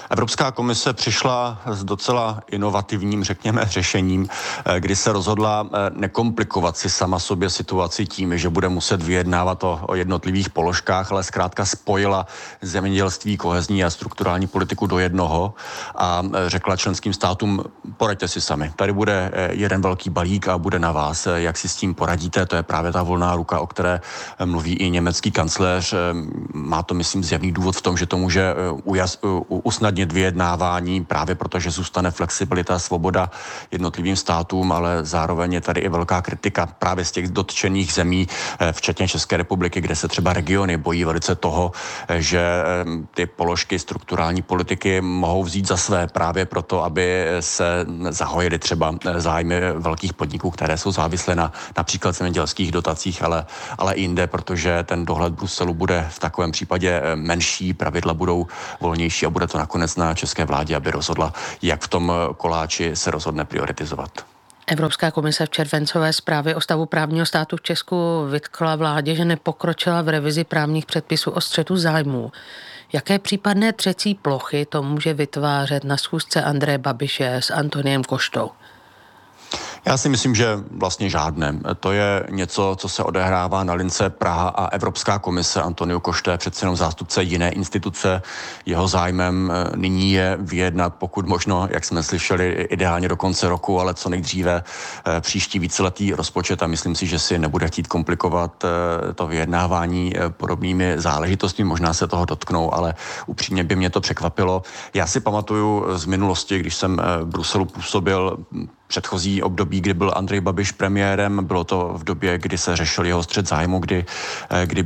Evropská komise přišla s docela inovativním, řekněme, řešením, kdy se rozhodla nekomplikovat si sama sobě situaci tím, že bude muset vyjednávat o jednotlivých položkách, ale zkrátka spojila zemědělství, kohezní a strukturální politiku do jednoho a řekla členským státům, poraďte si sami. Tady bude jeden velký balík a bude na vás, jak si s tím poradíte. To je právě ta volná ruka, o které mluví i německý kancléř. Má to, myslím, zjevný důvod v tom, že to může usnadnit vyjednávání, právě protože zůstane flexibilita a svoboda jednotlivým státům, ale zároveň je tady i velká kritika právě z těch dotčených zemí, včetně České republiky, kde se třeba regiony bojí velice toho, že ty položky strukturální politiky mohou vzít za své právě proto, aby se zahojily třeba zájmy velkých podniků, které jsou závislé na například zemědělských dotacích, ale i jinde, protože ten dohled Bruselu bude v takovém případě menší, pravidla budou volnější a bude to nakonec na české vládě, aby rozhodla, jak v tom koláči se rozhodne prioritizovat. Evropská komise v červencové zprávě o stavu právního státu v Česku vytkla vládě, že nepokročila v revizi právních předpisů o střetu zájmů. Jaké případné třecí plochy to může vytvářet na schůzce Andreje Babiše s Antoniem Koštou? Já si myslím, že vlastně žádné. To je něco, co se odehrává na lince Praha a Evropská komise. Antonio Košta je přece jenom zástupce jiné instituce. Jeho zájmem nyní je vyjednat, pokud možno, jak jsme slyšeli, ideálně do konce roku, ale co nejdříve příští víceletý rozpočet a myslím si, že si nebude chtít komplikovat to vyjednávání podobnými záležitostmi. Možná se toho dotknou, ale upřímně by mě to překvapilo. Já si pamatuju z minulosti, když jsem v Bruselu působil předchozí období, kdy byl Andrej Babiš premiérem, bylo to v době, kdy se řešil jeho střet zájmu, kdy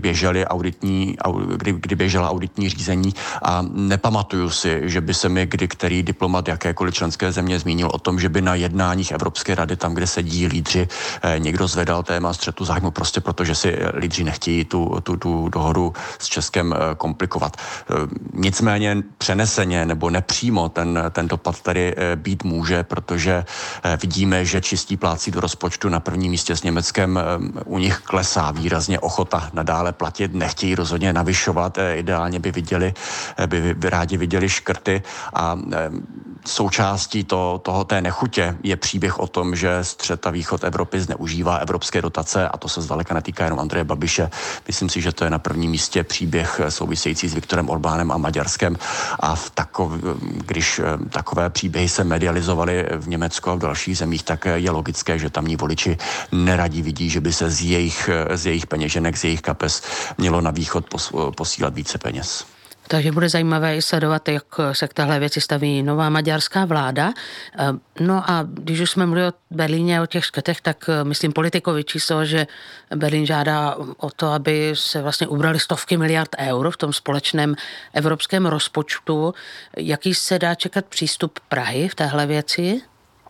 běžela auditní řízení a nepamatuju si, že by se mi kdy který diplomat jakékoliv členské země zmínil o tom, že by na jednáních Evropské rady, tam, kde sedí lídři, někdo zvedal téma střetu zájmu prostě proto, že si lídři nechtějí tu dohodu s Českem komplikovat. Nicméně přeneseně nebo nepřímo ten dopad tady být může, protože vidíme, že čistí plátci do rozpočtu na prvním místě s Německem, u nich klesá výrazně ochota nadále platit, nechtějí rozhodně navyšovat, ideálně by rádi viděli škrty a součástí té nechutě je příběh o tom, že střed a východ Evropy zneužívá evropské dotace a to se zdaleka netýká jenom Andreje Babiše. Myslím si, že to je na prvním místě příběh související s Viktorem Orbánem a Maďarskem a když takové příběhy se medializovaly v Německu a v dalších zemích, tak je logické, že tamní voliči neradi vidí, že by se z jejich peněženek, z jejich kapes mělo na východ posílat více peněz. Takže bude zajímavé i sledovat, jak se k téhle věci staví nová maďarská vláda. No a když už jsme mluvili o Berlíně, o těch škrtech, tak myslím Politico vyčíslilo, že Berlín žádá o to, aby se vlastně ubrali stovky miliard eur v tom společném evropském rozpočtu. Jaký se dá čekat přístup Prahy v téhle věci?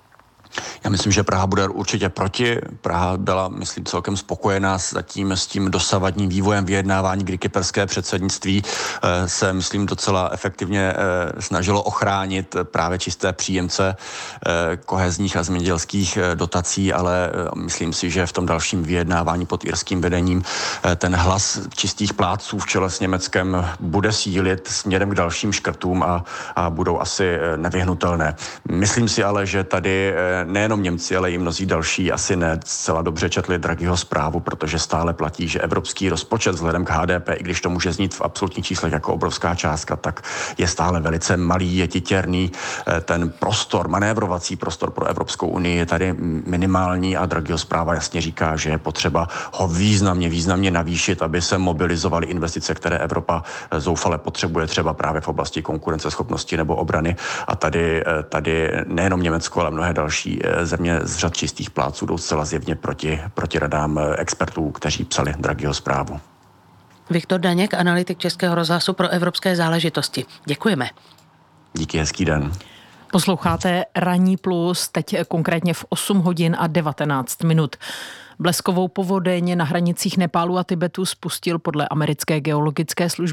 Já myslím, že Praha bude určitě proti. Praha byla, myslím, celkem spokojená zatím s tím dosavadním vývojem vyjednávání, kdy kyperské předsednictví se, myslím, docela efektivně snažilo ochránit právě čisté příjemce kohezních a zemědělských dotací, ale myslím si, že v tom dalším vyjednávání pod irským vedením ten hlas čistých plátců v čele s Německem bude sílit směrem k dalším škrtům a budou asi nevyhnutelné. Myslím si ale, že tady nejenom Němci, ale i mnozí další asi ne zcela dobře četli Draghiho zprávu, protože stále platí, že evropský rozpočet vzhledem k HDP, i když to může znít v absolutních číslech jako obrovská částka, tak je stále velice malý, je titěrný. Ten manévrovací prostor pro Evropskou unii je tady minimální a Draghiho zpráva jasně říká, že je potřeba ho významně navýšit, aby se mobilizovaly investice, které Evropa zoufale potřebuje, třeba právě v oblasti konkurenceschopnosti nebo obrany. A tady nejenom Německo, ale mnohé další země z řad čistých plátců jdou zcela zjevně proti radám expertů, kteří psali Draghiho zprávu. Viktor Daněk, analytik Českého rozhlasu pro evropské záležitosti. Děkujeme. Díky, hezký den. Posloucháte Ranní plus, teď konkrétně v 8 hodin a 19 minut. Bleskovou povodeň na hranicích Nepálu a Tibetu spustil podle americké geologické služby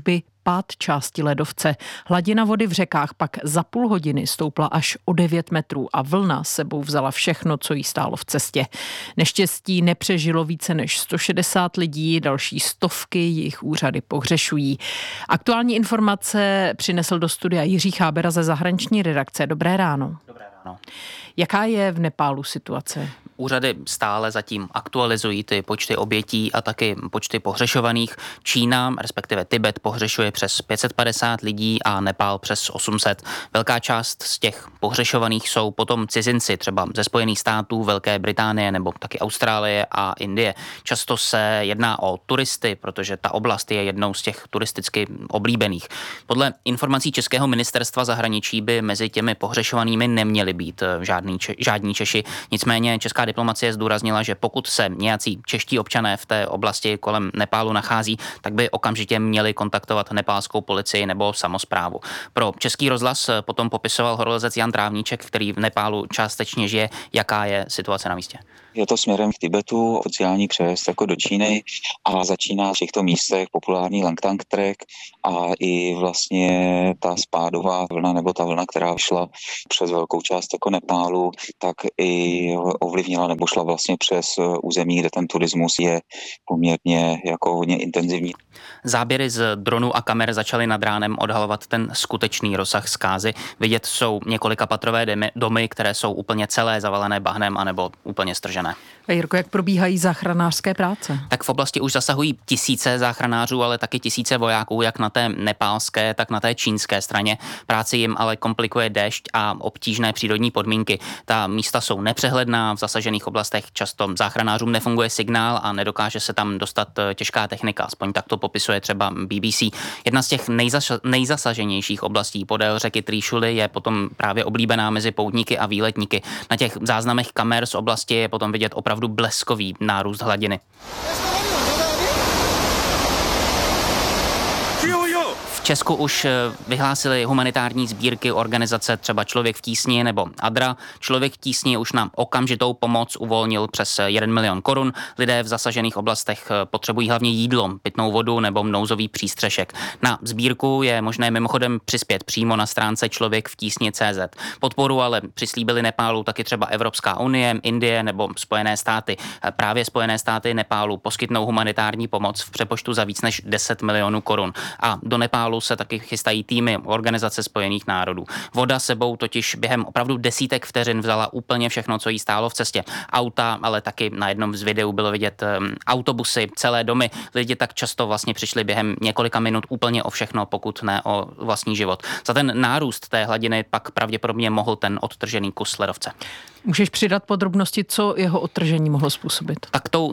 pád části ledovce. Hladina vody v řekách pak za půl hodiny stoupla až o 9 metrů a vlna sebou vzala všechno, co jí stálo v cestě. Neštěstí nepřežilo více než 160 lidí, další stovky jejich úřady pohřešují. Aktuální informace přinesl do studia Jiří Chábera ze zahraniční redakce. Dobré ráno. Dobré ráno. Jaká je v Nepálu situace? Úřady stále zatím aktualizují ty počty obětí a taky počty pohřešovaných. Čína, respektive Tibet, pohřešuje přes 550 lidí a Nepál přes 800. Velká část z těch pohřešovaných jsou potom cizinci, třeba ze Spojených států, Velké Británie nebo taky Austrálie a Indie. Často se jedná o turisty, protože ta oblast je jednou z těch turisticky oblíbených. Podle informací Českého ministerstva zahraničí by mezi těmi pohřešovanými neměli být žádní Češi. Nicméně česká diplomacie zdůraznila, že pokud se nějací čeští občané v té oblasti kolem Nepálu nachází, tak by okamžitě měli kontaktovat nepálskou policii nebo samosprávu. Pro Český rozhlas potom popisoval horolezec Jan Trávníček, který v Nepálu částečně žije, jaká je situace na místě. Je to směrem k Tibetu, oficiální přejezd jako do Číny a začíná v těchto místech populární Langtang Trek a i vlastně ta spádová vlna nebo ta vlna, která šla přes velkou část jako Nepálu, tak i ovlivnila nebo šla vlastně přes území, kde ten turismus je poměrně jako hodně intenzivní. Záběry z dronů a kamer začaly nad ránem odhalovat ten skutečný rozsah zkázy. Vidět jsou několikapatrové domy, které jsou úplně celé zavalené bahnem anebo úplně stržené. A Jirko, jak probíhají záchranářské práce? Tak v oblasti už zasahují tisíce záchranářů, ale taky tisíce vojáků, jak na té nepálské, tak na té čínské straně. Práci jim ale komplikuje déšť a obtížné přírodní podmínky. Ta místa jsou nepřehledná, v zasažených oblastech často záchranářům nefunguje signál a nedokáže se tam dostat těžká technika, aspoň tak to popisuje třeba BBC. Jedna z těch nejzasaženějších oblastí podél řeky Trishuli je potom právě oblíbená mezi poutníky a výletníky. Na těch záznamech kamer z oblasti je potom vidět opravdu bleskový nárůst hladiny. V Česku už vyhlásili humanitární sbírky organizace třeba Člověk v tísni nebo ADRA. Člověk v tísni už na okamžitou pomoc uvolnil přes 1 milion korun. Lidé v zasažených oblastech potřebují hlavně jídlo, pitnou vodu nebo nouzový přístřešek. Na sbírku je možné mimochodem přispět přímo na stránce Člověk v tísni.cz. Podporu ale přislíbili Nepálu taky třeba Evropská unie, Indie nebo Spojené státy. Právě Spojené státy Nepálu poskytnou humanitární pomoc v přepočtu za víc než 10 milionů korun. A do Nepálu se taky chystají týmy Organizace spojených národů. Voda sebou totiž během opravdu desítek vteřin vzala úplně všechno, co jí stálo v cestě. Auta, ale taky na jednom z videů bylo vidět autobusy, celé domy. Lidi tak často vlastně přišli během několika minut úplně o všechno, pokud ne o vlastní život. Za ten nárůst té hladiny pak pravděpodobně mohl ten odtržený kus ledovce. Můžeš přidat podrobnosti, co jeho odtržení mohlo způsobit? Tak tou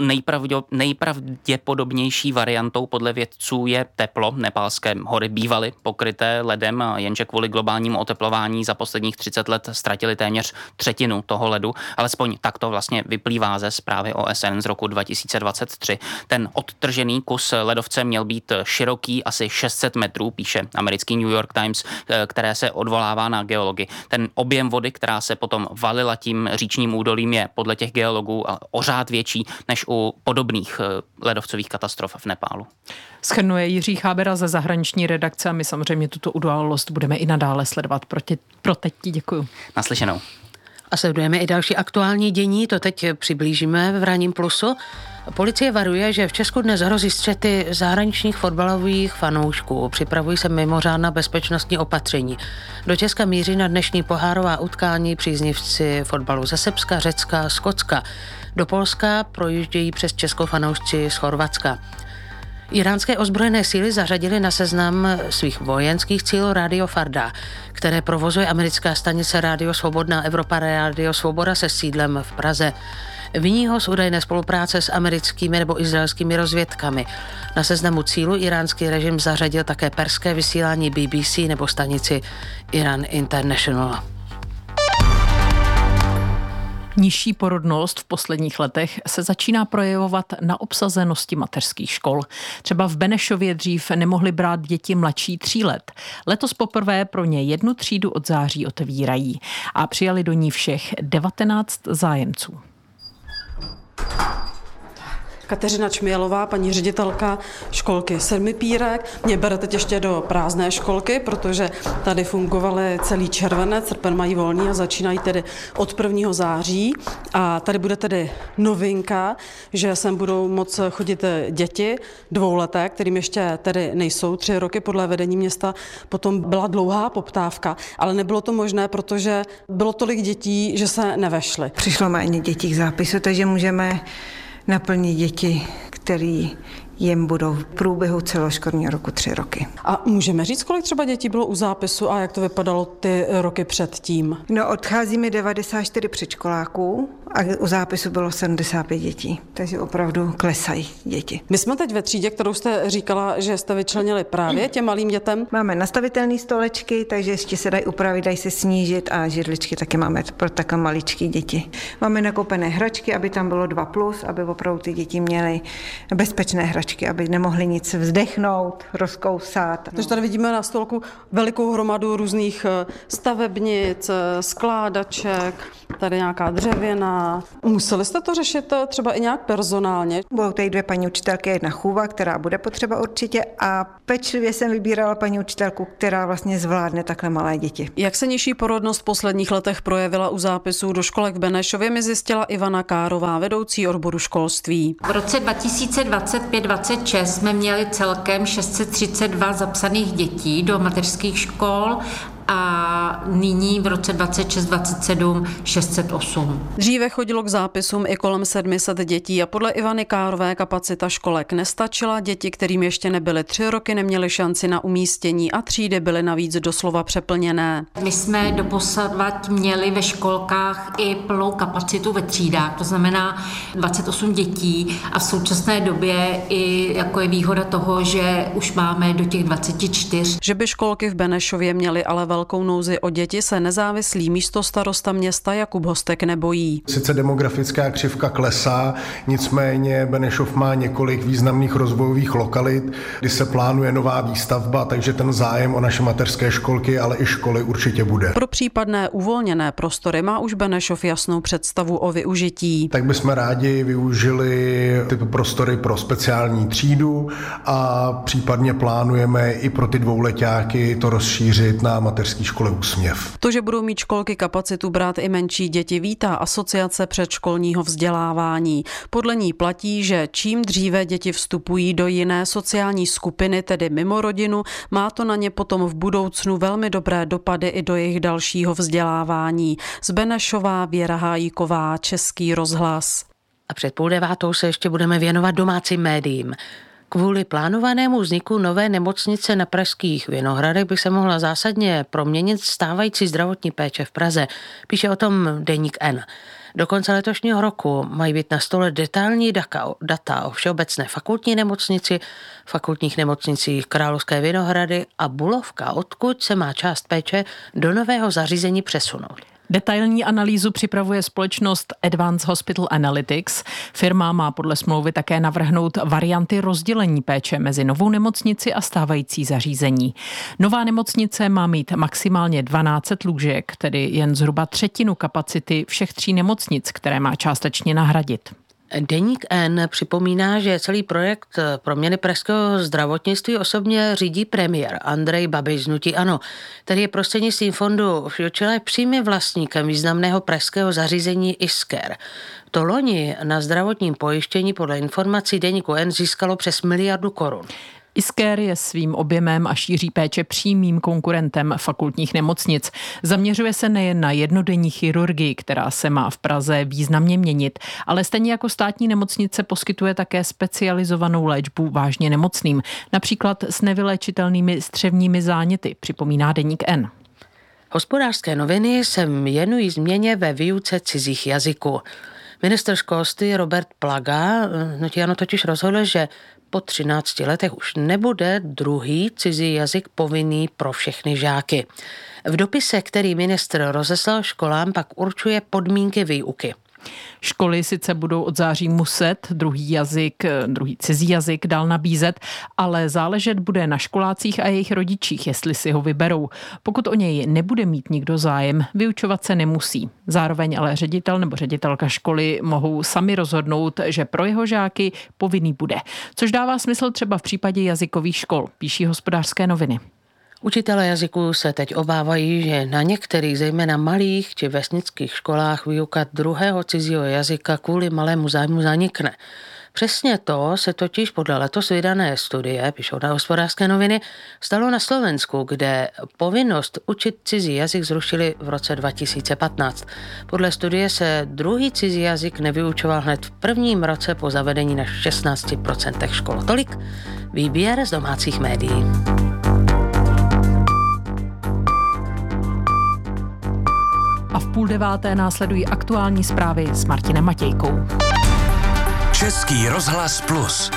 nejpravděpodobnější variantou podle vědců je teplo. Nepálské hory bývaly pokryté ledem, jenže kvůli globálnímu oteplování za posledních 30 let ztratili téměř třetinu toho ledu. Alespoň tak to vlastně vyplývá ze zprávy OSN z roku 2023. Ten odtržený kus ledovce měl být široký asi 600 metrů, píše americký New York Times, které se odvolává na geology. Ten objem vody, která se potom valila tím říčním údolím, je podle těch geologů o řád větší než u podobných ledovcových katastrof v Nepálu. Shrnuje Jiří Chábera ze zahraniční redakce a my samozřejmě tuto událost budeme i nadále sledovat. Pro teď ti děkuju. Naslyšenou. A sledujeme i další aktuální dění, to teď přiblížíme v Ranním plusu. Policie varuje, že v Česku dnes hrozí střety zahraničních fotbalových fanoušků. Připravují se mimořádná bezpečnostní opatření. Do Česka míří na dnešní pohárová utkání příznivci fotbalu ze Srbska, Řecka, Skotska. Do Polska projíždějí přes Česko fanoušci z Chorvatska. Iránské ozbrojené síly zařadily na seznam svých vojenských cílů Rádio Farda, které provozuje americká stanice Rádio Svobodná Evropa Rádio Svoboda se sídlem v Praze. Viní ho z údajné spolupráce s americkými nebo izraelskými rozvědkami. Na seznamu cílu iránský režim zařadil také perské vysílání BBC nebo stanici Iran International. Nižší porodnost v posledních letech se začíná projevovat na obsazenosti mateřských škol. Třeba v Benešově dřív nemohli brát děti mladší 3 let. Letos poprvé pro ně 1 třídu od září otevírají a přijali do ní všech 19 zájemců. Kateřina Čmělová, paní ředitelka školky Sedmipírek, mě bere teď ještě do prázdné školky, protože tady fungovaly celý červenec, srpen mají volný a začínají tedy od 1. září. A tady bude tedy novinka, že sem budou moct chodit děti dvouleté, kterým ještě tedy nejsou 3 roky podle vedení města. Potom byla dlouhá poptávka, ale nebylo to možné, protože bylo tolik dětí, že se nevešly. Přišlo méně dětí k zápisu, takže můžeme naplnit děti, které jim budou v průběhu celoškolního roku 3 roky. A můžeme říct, kolik třeba dětí bylo u zápisu a jak to vypadalo ty roky předtím? No, odchází mi 94 předškoláků a u zápisu bylo 75 dětí, takže opravdu klesají děti. My jsme teď ve třídě, kterou jste říkala, že jste vyčlenili právě těm malým dětem. Máme nastavitelné stolečky, takže ještě se dají upravit, dají se snížit a židličky taky máme pro takové maličké děti. Máme nakoupené hračky, aby tam bylo 2+, aby opravdu ty děti měly bezpečné hračky, aby nemohli nic vzdechnout, rozkousat. Takže tady vidíme na stolku velikou hromadu různých stavebnic, skládaček, tady nějaká dřevěná. Museli jste to řešit třeba i nějak personálně? Budou tady 2 paní učitelky, 1 chůva, která bude potřeba určitě, a pečlivě jsem vybírala paní učitelku, která vlastně zvládne takhle malé děti. Jak se nižší porodnost v posledních letech projevila u zápisů do školek v Benešově, mi zjistila Ivana Kárová, vedoucí odboru školství. V roce 2025-26 jsme měli celkem 632 zapsaných dětí do mateřských škol a nyní v roce 26-27 608. Dříve chodilo k zápisům i kolem 700 dětí a podle Ivany Kárové kapacita školek nestačila. Děti, kterým ještě nebyly 3 roky, neměly šanci na umístění a třídy byly navíc doslova přeplněné. My jsme doposavad měli ve školkách i plnou kapacitu ve třídách, to znamená 28 dětí, a v současné době i jako je výhoda toho, že už máme do těch 24. Že by školky v Benešově měly ale velkou nouzi o děti, se nezávislý místostarosta města Jakub Hostek nebojí. Sice demografická křivka klesá, nicméně Benešov má několik významných rozvojových lokalit, kdy se plánuje nová výstavba, takže ten zájem o naše mateřské školky, ale i školy určitě bude. Pro případné uvolněné prostory má už Benešov jasnou představu o využití. Tak bychom rádi využili ty prostory pro speciální třídu a případně plánujeme i pro ty dvouletáky to rozšířit na mateřské škole Úsměv. To, že budou mít školky kapacitu brát i menší děti, vítá Asociace předškolního vzdělávání. Podle ní platí, že čím dříve děti vstupují do jiné sociální skupiny, tedy mimo rodinu, má to na ně potom v budoucnu velmi dobré dopady i do jejich dalšího vzdělávání. Z Benešova Věra Hájíková, Český rozhlas. A před 8:30 se ještě budeme věnovat domácím médiím. Kvůli plánovanému vzniku nové nemocnice na pražských Vinohradech by se mohla zásadně proměnit stávající zdravotní péče v Praze. Píše o tom deník N. Do konce letošního roku mají být na stole detailní data o Všeobecné fakultní nemocnici, fakultních nemocnicích Královské Vinohrady a Bulovka, odkud se má část péče do nového zařízení přesunout. Detailní analýzu připravuje společnost Advanced Hospital Analytics. Firma má podle smlouvy také navrhnout varianty rozdělení péče mezi novou nemocnici a stávající zařízení. Nová nemocnice má mít maximálně 12 lůžek, tedy jen zhruba 1/3 kapacity všech 3 nemocnic, které má částečně nahradit. Deník N připomíná, že celý projekt proměny pražského zdravotnictví osobně řídí premiér Andrej Babiš z hnutí ANO, který je prostřednictvím fondu Future přímým vlastníkem významného pražského zařízení Isker. To loni na zdravotním pojištění podle informací deníku N získalo přes 1 miliardu korun. Isker je svým objemem a šíří péče přímým konkurentem fakultních nemocnic. Zaměřuje se nejen na jednodenní chirurgii, která se má v Praze významně měnit, ale stejně jako státní nemocnice poskytuje také specializovanou léčbu vážně nemocným, například s nevyléčitelnými střevními záněty, připomíná deník N. Hospodářské noviny se věnují změně ve výuce cizích jazyků. Ministr školství Robert Plaga hnutí ANO totiž rozhodl, že po 13 letech už nebude druhý cizí jazyk povinný pro všechny žáky. V dopise, který ministr rozeslal školám, pak určuje podmínky výuky. Školy sice budou od září muset druhý cizí jazyk dál nabízet, ale záležet bude na školácích a jejich rodičích, jestli si ho vyberou. Pokud o něj nebude mít nikdo zájem, vyučovat se nemusí. Zároveň ale ředitel nebo ředitelka školy mohou sami rozhodnout, že pro jeho žáky povinný bude. Což dává smysl třeba v případě jazykových škol, píší Hospodářské noviny. Učitelé jazyků se teď obávají, že na některých, zejména malých či vesnických školách výuka druhého cizího jazyka kvůli malému zájmu zanikne. Přesně to se totiž podle letos vydané studie, píšou na Hospodářské noviny, stalo na Slovensku, kde povinnost učit cizí jazyk zrušili v roce 2015. Podle studie se druhý cizí jazyk nevyučoval hned v prvním roce po zavedení na 16% škol. Tolik výběr z domácích médií. A v 8:30 následují aktuální zprávy s Martinem Matějkou. Český rozhlas Plus.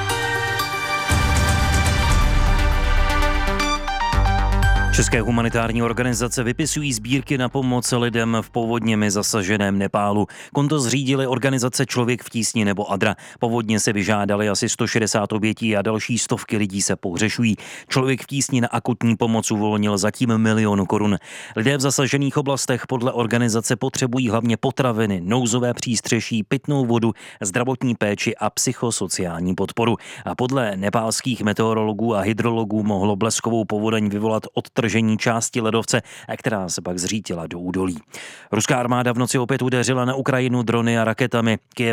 České humanitární organizace vypisují sbírky na pomoc lidem v povodněmi zasaženém Nepálu. Konto zřídily organizace Člověk v tísni nebo ADRA. Povodně se vyžádali asi 160 obětí a další stovky lidí se pohřešují. Člověk v tísni na akutní pomoc uvolnil zatím 1 milion korun. Lidé v zasažených oblastech podle organizace potřebují hlavně potraviny, nouzové přístřeší, pitnou vodu, zdravotní péči a psychosociální podporu. A podle nepálských meteorologů a hydrologů mohlo bleskovou povodeň vyvolat odtržení části ledovce, která se pak zřítila do údolí. Ruská armáda v noci opět udeřila na Ukrajinu drony a raketami. Kyjev